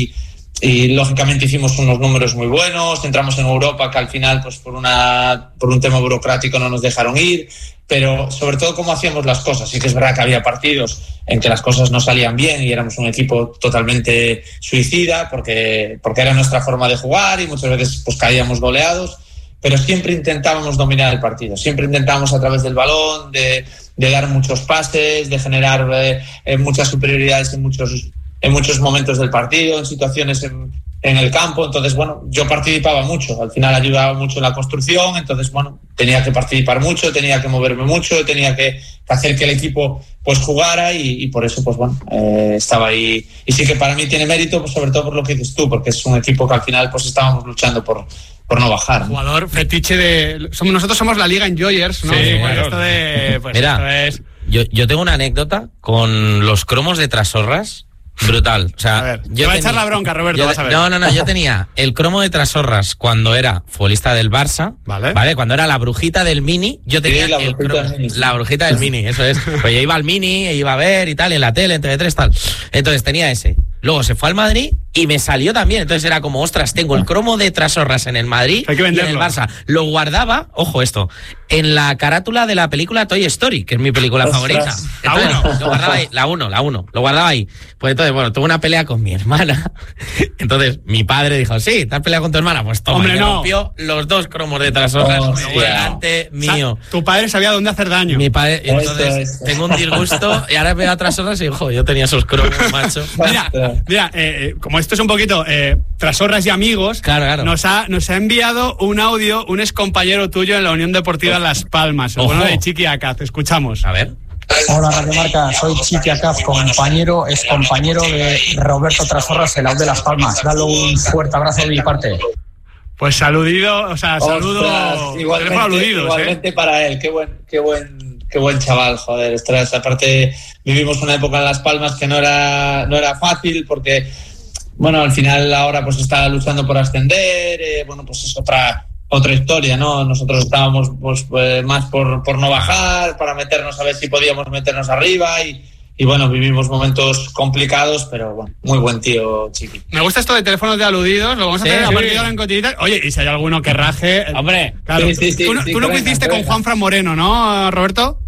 y lógicamente hicimos unos números muy buenos, entramos en Europa que al final pues por una por un tema burocrático no nos dejaron ir, pero sobre todo cómo hacíamos las cosas. Sí que es verdad que había partidos en que las cosas no salían bien y éramos un equipo totalmente suicida porque, porque era nuestra forma de jugar y muchas veces pues caíamos goleados, pero siempre intentábamos dominar el partido, siempre intentábamos a través del balón, de, de dar muchos pases, de generar eh, muchas superioridades en muchos en muchos momentos del partido, en situaciones en, en el campo. Entonces, bueno, yo participaba mucho, al final ayudaba mucho en la construcción, entonces, bueno, tenía que participar mucho, tenía que moverme mucho, tenía que hacer que el equipo pues jugara y, y por eso, pues bueno, eh, estaba ahí. Y sí que para mí tiene mérito, pues, sobre todo por lo que dices tú, porque es un equipo que al final pues estábamos luchando por, por no bajar, ¿no? Jugador fetiche de... Somos, nosotros somos la Liga Enjoyers, ¿no? Sí, Sí, claro. Esto de... Pues Mira, esto es... yo, yo tengo una anécdota con los cromos de Trasorras. Brutal. O sea, A ver, yo te va a tenía- echar la bronca, Roberto, yo- vas a ver. No, no, no, yo tenía el cromo de Trasorras cuando era futbolista del Barça, Vale. ¿vale? Cuando era la brujita del Mini, yo tenía Sí, la el brujita cromo- del Mini. la brujita del Mini, eso es. Pues yo iba al Mini, e iba a ver y tal, en la tele, en T V tres, tal. Entonces tenía ese. Luego se fue al Madrid y me salió también. Entonces era como, ostras, tengo el cromo de Trasorras en el Madrid Hay que y en el venderlo. Barça. Lo guardaba, ojo esto, en la carátula de la película Toy Story, que es mi película Ostras. favorita. La Entonces, uno. lo guardaba ahí, la uno, la uno, lo guardaba ahí. Pues entonces, bueno, tuve una pelea con mi hermana. Entonces, mi padre dijo, sí, ¿te has peleado con tu hermana? Pues toma, Hombre, y me no. rompió los dos cromos de Trasorras Hostia. delante mío. O sea, tu padre sabía dónde hacer daño. Mi padre, Eso, entonces, eso. tengo un disgusto y ahora veo a Trasorras y digo, "Jo, yo tenía esos cromos, macho". Mira, mira eh, eh, como esto es un poquito eh, Trasorras y amigos, Claro, claro. Nos, ha, nos ha enviado un audio un ex compañero tuyo en la Unión Deportiva Las Palmas, el Ojo. bueno de Chiqui Acaz. Escuchamos. A ver. Hola Radio Marca, soy Chiqui Acaz, compañero, ex compañero de Roberto Trasorras, el Out de Las Palmas. Dale un fuerte abrazo de mi parte. Pues saludido, o sea, saludo. Ostras, teléfono igualmente, aludidos, igualmente ¿eh? para él, qué buen, qué buen, qué buen chaval, joder. Ostras, aparte vivimos una época en Las Palmas que no era, no era fácil porque, bueno, al final ahora pues está luchando por ascender, eh, bueno, pues es otra otra historia, ¿no? Nosotros estábamos pues, pues más por, por no bajar, para meternos a ver si podíamos meternos arriba y, y bueno, vivimos momentos complicados, pero bueno, muy buen tío, Chiqui. Me gusta esto de teléfonos de aludidos, lo vamos a Sí, hacer a sí. partir de ahora en cotiditas. Oye, y si hay alguno que raje. Hombre, Claro, Sí, sí, sí, tú, no- sí, tú no que venga, coincidiste que con venga. Juanfran Moreno, ¿no, Roberto?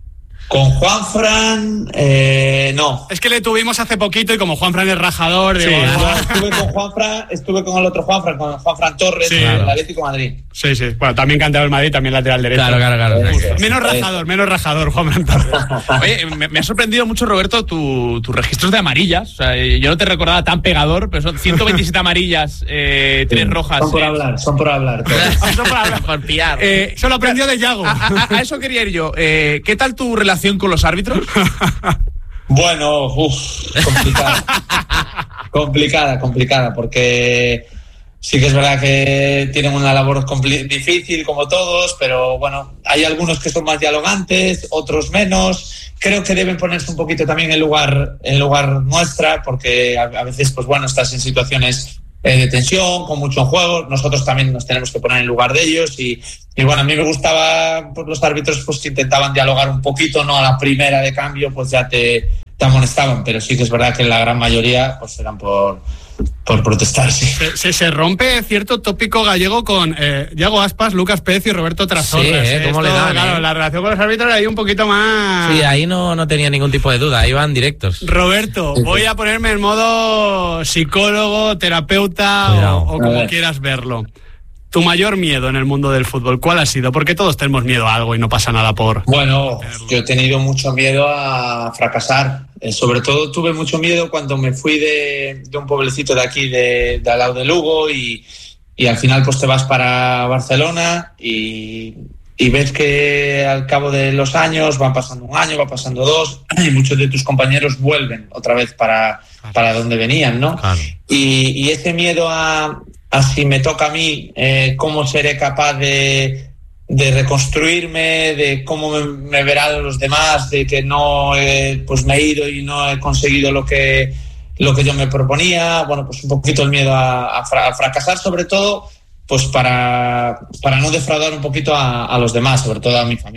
Con Juanfran, eh, no. Es que le tuvimos hace poquito y como Juanfran es rajador, digo, Yo "Buah". estuve con Juanfran, estuve con el otro Juanfran, con Juanfran Torres, Sí, del claro. Atlético de Madrid. Sí, sí. Bueno, también cantero del Madrid, también lateral derecho. claro, claro, claro. Eso. Menos rajador, menos rajador, Juanfran Torres. Oye, me, me ha sorprendido mucho, Roberto, tu- tus registros de amarillas. O sea, yo no te recordaba tan pegador, pero son ciento veintisiete amarillas, eh, tres rojas. Son por eh. hablar, son por hablar. todos. Eso para hablar. Por pillar. Eh, Eso lo aprendió de Yago. a, a- a eso quería ir yo. Eh, ¿Qué tal tu relación con los árbitros? Bueno, uff, complicada. complicada, complicada, porque sí que es verdad que tienen una labor compli- difícil como todos, pero bueno, hay algunos que son más dialogantes, otros menos. Creo que deben ponerse un poquito también en lugar, en lugar nuestra, porque a, a veces, pues bueno, estás en situaciones eh, de tensión, con mucho en juego. Nosotros también nos tenemos que poner en lugar de ellos y, y bueno, a mí me gustaba pues, los árbitros pues que intentaban dialogar un poquito, no a la primera de cambio, pues ya te, te amonestaban, pero sí que es verdad que la gran mayoría pues eran por, por protestar, sí. Se, se, se rompe cierto tópico gallego con eh, Yago Aspas, Lucas Pérez y Roberto Trasorras. Sí, ¿eh? ¿Cómo le dan, Claro, eh? la relación con los árbitros ahí un poquito más... Sí, ahí no, no tenía ningún tipo de duda, ahí van directos. Roberto, voy a ponerme en modo psicólogo, terapeuta Cuidado. o, o A como ver. quieras verlo. Tu mayor miedo en el mundo del fútbol, ¿cuál ha sido? Porque todos tenemos miedo a algo y no pasa nada por... Bueno, yo he tenido mucho miedo a fracasar. Eh, sobre todo tuve mucho miedo cuando me fui de, de un pueblecito de aquí, de, de al lado de Lugo, y, y al final pues te vas para Barcelona y, y ves que al cabo de los años, van pasando un año, va pasando dos, y muchos de tus compañeros vuelven otra vez para, para donde venían, ¿no? Claro. Y, y ese miedo a, a si me toca a mí, eh, cómo seré capaz de, de reconstruirme, de cómo me, me verán los demás, de que no he, pues me he ido y no he conseguido lo que, lo que yo me proponía. Bueno, pues un poquito el miedo a, a, fra- a fracasar, sobre todo, pues para, para no defraudar un poquito a, a los demás, sobre todo a mi familia.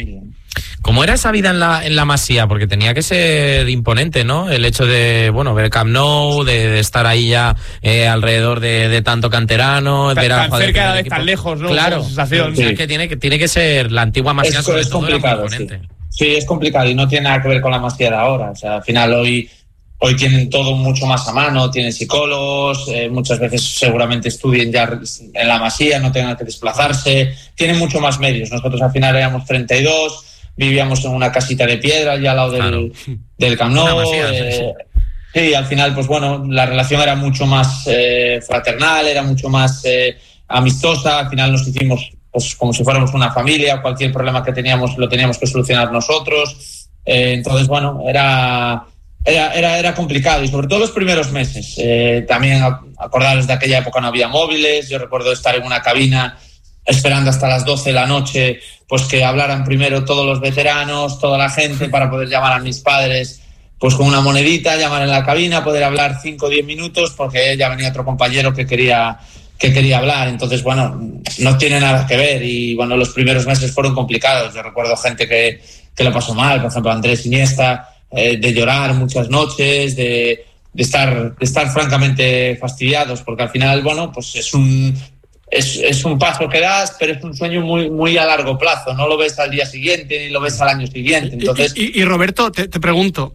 ¿Cómo era esa vida en la en la Masía? Porque tenía que ser imponente, ¿no? El hecho de, bueno, ver el Camp Nou, de, de estar ahí ya eh, alrededor de, de tanto canterano, tan, ver a, tan joder, cerca, de tan lejos, ¿no? Claro, sensación. Sí. O sea, que tiene que tiene que ser la antigua Masía, es, sobre es todo, complicado, era muy imponente. Sí. sí, es complicado y no tiene nada que ver con la Masía de ahora. O sea, al final hoy hoy tienen todo mucho más a mano, tienen psicólogos, eh, muchas veces seguramente estudien ya en la Masía, no tengan que desplazarse, tienen mucho más medios. Nosotros al final éramos treinta y dos, vivíamos en una casita de piedra ya al lado del, claro. del Camp Nou. Masía, eh, sí, sí. sí, al final, pues bueno, la relación era mucho más eh, fraternal, era mucho más eh, amistosa. Al final nos hicimos pues como si fuéramos una familia, cualquier problema que teníamos lo teníamos que solucionar nosotros. Eh, entonces, bueno, era... Era, era, era complicado y sobre todo los primeros meses. Eh, también acordaros de aquella época no había móviles. Yo recuerdo estar en una cabina esperando hasta las doce de la noche pues que hablaran primero todos los veteranos, toda la gente para poder llamar a mis padres pues con una monedita, llamar en la cabina, poder hablar cinco o diez minutos porque ya venía otro compañero que quería, que quería hablar. Entonces, bueno, no tiene nada que ver y bueno, los primeros meses fueron complicados. Yo recuerdo gente que, que lo pasó mal, por ejemplo Andrés Iniesta, Eh, de llorar muchas noches, de, de estar de estar francamente fastidiados, porque al final, bueno, pues es un es, es un paso que das, pero es un sueño muy muy a largo plazo, no lo ves al día siguiente ni lo ves al año siguiente. Entonces, y, y, y Roberto, te, te pregunto,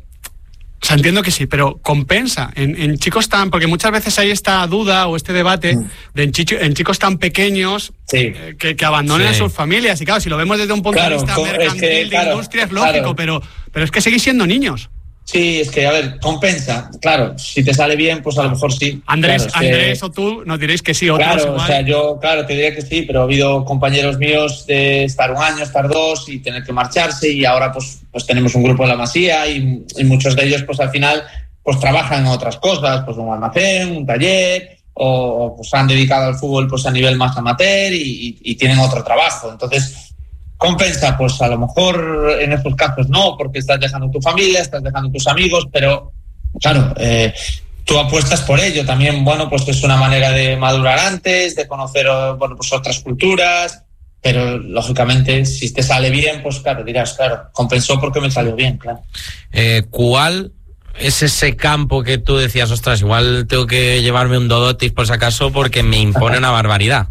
o sea, entiendo que sí, pero compensa en, en chicos tan, porque muchas veces hay esta duda o este debate mm. de en, chicho, en chicos tan pequeños sí. eh, que, que abandonen sí. a sus familias. Y claro, si lo vemos desde un punto claro, de vista con, mercantil, es que, de claro, industria, es lógico, claro. pero, pero es que seguís siendo niños. Sí, es que, a ver, compensa. Claro, si te sale bien, pues a lo mejor sí. Andrés, claro, Andrés que... o tú nos diréis que sí, otros Claro, igual. o sea, yo, claro, te diría que sí, pero ha habido compañeros míos de estar un año, estar dos y tener que marcharse y ahora pues, pues tenemos un grupo en la Masía y, y muchos de ellos pues al final pues trabajan en otras cosas, pues un almacén, un taller o pues han dedicado al fútbol pues a nivel más amateur y, y, y tienen otro trabajo. Entonces, compensa, pues a lo mejor en estos casos no, porque estás dejando tu familia, estás dejando tus amigos, pero claro, eh, tú apuestas por ello. También, bueno, pues es una manera de madurar antes, de conocer, bueno, pues otras culturas, pero lógicamente si te sale bien, pues claro, dirás, claro, compensó porque me salió bien, claro. Eh, ¿Cuál es ese campo que tú decías, ostras, igual tengo que llevarme un Dodotis por si acaso porque me impone una barbaridad?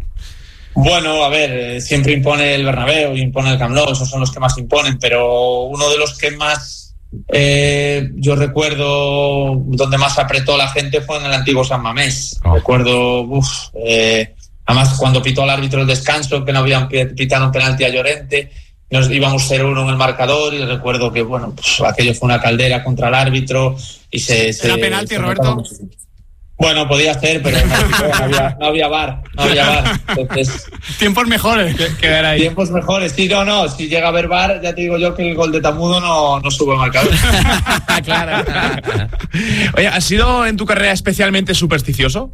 Bueno, a ver, siempre impone el Bernabéu, impone el Camp Nou, esos son los que más imponen, pero uno de los que más eh, yo recuerdo donde más apretó la gente fue en el antiguo San Mamés. Oh. Recuerdo, uff, eh, además cuando pitó al árbitro el descanso, que no habían pitado un penalti a Llorente, nos íbamos cero uno en el marcador y recuerdo que, bueno, pues aquello fue una caldera contra el árbitro y se... se ¿Era penalti, se Roberto? Bueno, podía ser, pero no, no, había, no había bar, no había bar. Entonces, tiempos mejores. Quedar ahí. Tiempos mejores, sí, no, no. Si llega a haber bar, ya te digo yo que el gol de Tamudo no, no sube marcador. Claro. Oye, ¿has sido en tu carrera especialmente supersticioso?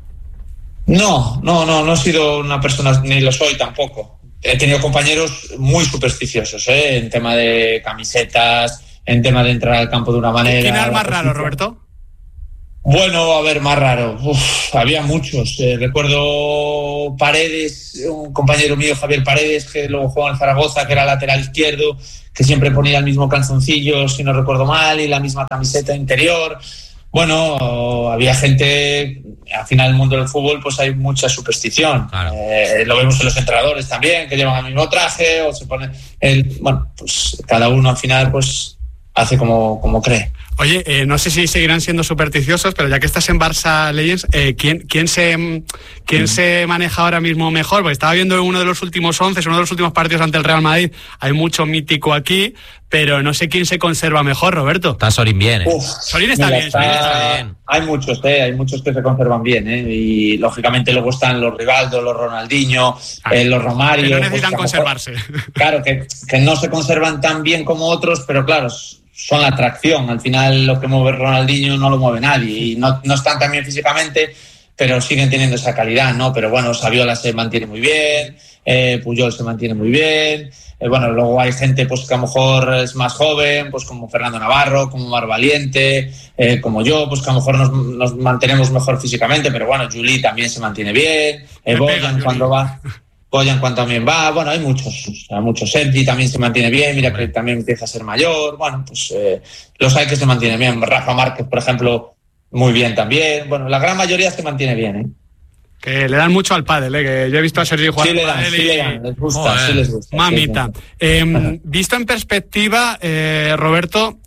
No, no, no, no he sido una persona, ni lo soy tampoco. He tenido compañeros muy supersticiosos, ¿eh? En tema de camisetas, en tema de entrar al campo de una manera. ¿Quién era el más raro, Roberto? Bueno, a ver, más raro. Uf, había muchos. Eh, recuerdo Paredes, un compañero mío, Javier Paredes, que luego jugó en Zaragoza, que era lateral izquierdo, que siempre ponía el mismo calzoncillo, si no recuerdo mal, y la misma camiseta interior. Bueno, había gente, al final del mundo del fútbol pues hay mucha superstición. Claro. Eh, lo vemos en los entrenadores también, que llevan el mismo traje o se ponen... El, bueno, pues cada uno al final pues hace como, como cree. Oye, eh, no sé si seguirán siendo supersticiosos, pero ya que estás en Barça Legends, eh, ¿quién, quién, se, quién mm. se maneja ahora mismo mejor? Porque estaba viendo uno de los últimos once, uno de los últimos partidos ante el Real Madrid, hay mucho mítico aquí, pero no sé quién se conserva mejor, Roberto. Está Sorín bien, ¿eh? Uf, Sorín está, bien, está, Sorín está bien. Hay muchos, ¿eh? Hay muchos que se conservan bien, ¿eh? Y lógicamente luego están los Rivaldo, los Ronaldinho, ah, eh, los Romario. Que no necesitan pues, conservarse. Mejor, claro, que, que no se conservan tan bien como otros, pero claro, son la atracción. Al final lo que mueve Ronaldinho no lo mueve nadie y no, no están tan bien físicamente, pero siguen teniendo esa calidad, ¿no? Pero bueno, Saviola se mantiene muy bien, eh, Puyol se mantiene muy bien, eh, bueno, luego hay gente pues que a lo mejor es más joven, pues como Fernando Navarro, como Mar Valiente, eh, como yo, pues que a lo mejor nos, nos mantenemos mejor físicamente, pero bueno, Juli también se mantiene bien, eh, Boyan cuando va... Boyan cuando también va, bueno, hay muchos, o sea, muchos. Sergi también se mantiene bien, mira que también empieza a ser mayor, bueno, pues eh, los hay que se mantienen bien. Rafa Márquez, por ejemplo, muy bien también. Bueno, la gran mayoría se mantiene bien, ¿eh? Que le dan mucho al pádel, ¿eh? Que yo he visto a Sergi jugar sí le al dan, pádel sí y... le dan, les gusta, Joder, sí les gusta. Mamita. Sí, sí. Eh, visto en perspectiva, eh, Roberto,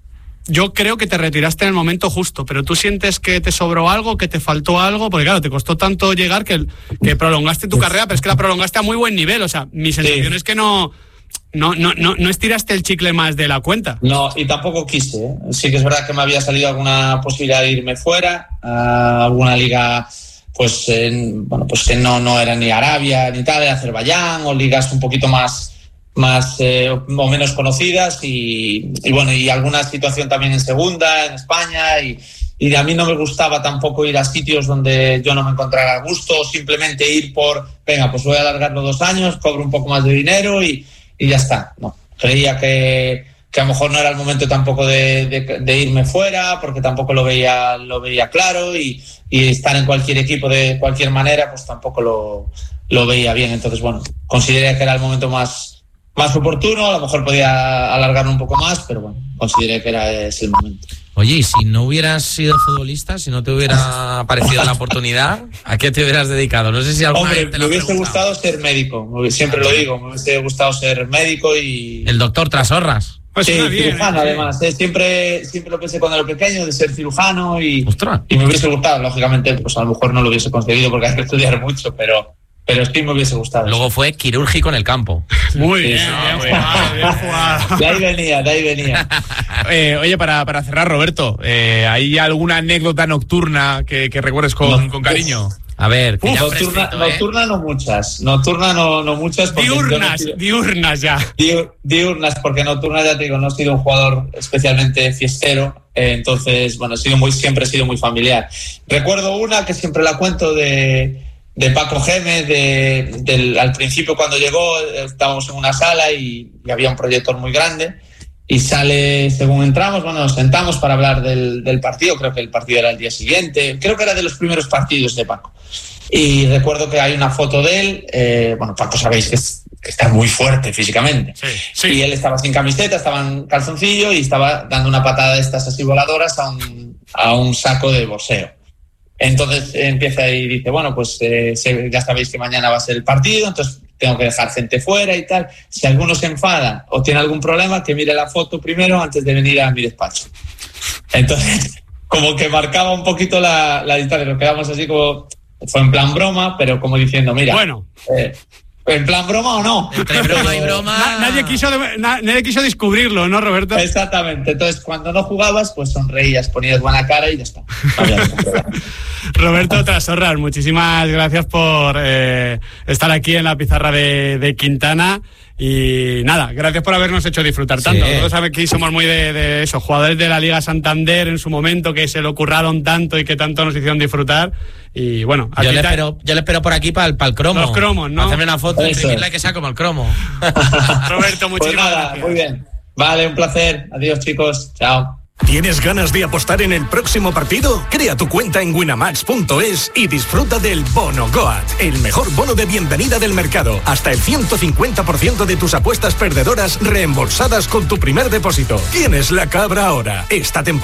yo creo que te retiraste en el momento justo, pero ¿tú sientes que te sobró algo, que te faltó algo? Porque claro, te costó tanto llegar que, que prolongaste tu carrera, pero es que la prolongaste a muy buen nivel. O sea, mi sensación sí. es que no, no, no, no, no estiraste el chicle más de la cuenta. No, y tampoco quise, ¿eh? Sí que es verdad que me había salido alguna posibilidad de irme fuera, a alguna liga, pues, en, bueno, pues que no, no era ni Arabia ni tal, era Azerbaiyán, o ligas un poquito más... más eh, o menos conocidas y, y bueno, y alguna situación también en segunda, en España, y, y a mí no me gustaba tampoco ir a sitios donde yo no me encontrara a gusto, simplemente ir por, venga, pues voy a alargarlo dos años, cobro un poco más de dinero y, y ya está. No, creía que, que a lo mejor no era el momento tampoco de, de, de irme fuera, porque tampoco lo veía, lo veía claro, y, y estar en cualquier equipo de cualquier manera, pues tampoco lo, lo veía bien. Entonces, bueno, consideré que era el momento más más oportuno, a lo mejor podía alargarlo un poco más, pero bueno, consideré que era ese el momento. Oye, y si no hubieras sido futbolista, si no te hubiera aparecido la oportunidad, ¿a qué te hubieras dedicado? No sé si alguna Hombre, vez te me lo hubiese gustado ser médico, siempre lo digo, me hubiese gustado ser médico y... El doctor Trasorras. Pues sí, bien, cirujano, ¿eh? Además. ¿eh? Siempre, siempre lo pensé cuando era pequeño, de ser cirujano y, y me hubiese gustado. Lógicamente, pues a lo mejor no lo hubiese conseguido porque hay que estudiar mucho, pero... Pero sí me hubiese gustado. Luego fue quirúrgico en el campo. Muy bien, sí, bien, bien jugado, bien jugado. De ahí venía, de ahí venía. eh, oye, para, para cerrar, Roberto, eh, ¿hay alguna anécdota nocturna que, que recuerdes con, no, con cariño? A ver, que Uf, ya nocturna, fresquito, ¿eh? nocturna no muchas, nocturna no, no muchas. Diurnas, no diurnas ya. Diur, diurnas, porque nocturna ya te digo, no he sido un jugador especialmente fiestero, eh, entonces, bueno, he sido muy, siempre he sido muy familiar. Recuerdo una que siempre la cuento de... de Paco Gémez, de, de, al principio cuando llegó estábamos en una sala y, y había un proyector muy grande y sale, según entramos, bueno, nos sentamos para hablar del, del partido, creo que el partido era el día siguiente, creo que era de los primeros partidos de Paco. Y recuerdo que hay una foto de él, eh, bueno, Paco sabéis que, es, que está muy fuerte físicamente, sí, sí. Y él estaba sin camiseta, estaba en calzoncillo y estaba dando una patada de estas así voladoras a un, a un saco de boxeo. Entonces empieza y dice, bueno, pues eh, ya sabéis que mañana va a ser el partido, entonces tengo que dejar gente fuera y tal. Si alguno se enfada o tiene algún problema, que mire la foto primero antes de venir a mi despacho. Entonces, como que marcaba un poquito la, la distancia, nos quedamos así como, fue en plan broma, pero como diciendo, mira, bueno. Eh, ¿en plan broma o no? Entre broma y broma. Na, nadie, quiso, na, nadie quiso descubrirlo, ¿no, Roberto? Exactamente. Entonces, cuando no jugabas, pues sonreías, ponías buena cara y ya está. Roberto Trasorras, muchísimas gracias por eh, estar aquí en la pizarra de, de Quintana. Y nada, gracias por habernos hecho disfrutar tanto. Sí. Nosotros aquí somos muy de, de eso, jugadores de la Liga Santander en su momento que se lo curraron tanto y que tanto nos hicieron disfrutar. Y bueno, yo le, espero, yo le espero por aquí para el, para el cromo. Los cromos, ¿no? Hacerme una foto y imprimirla que sea como el cromo. Roberto, muchísimas pues nada, gracias. Muy bien. Vale, un placer. Adiós, chicos. Chao. ¿Tienes ganas de apostar en el próximo partido? Crea tu cuenta en winamax punto es y disfruta del Bono Goat, el mejor bono de bienvenida del mercado. Hasta el ciento cincuenta por ciento de tus apuestas perdedoras reembolsadas con tu primer depósito. ¿Quién es la cabra ahora? Esta temporada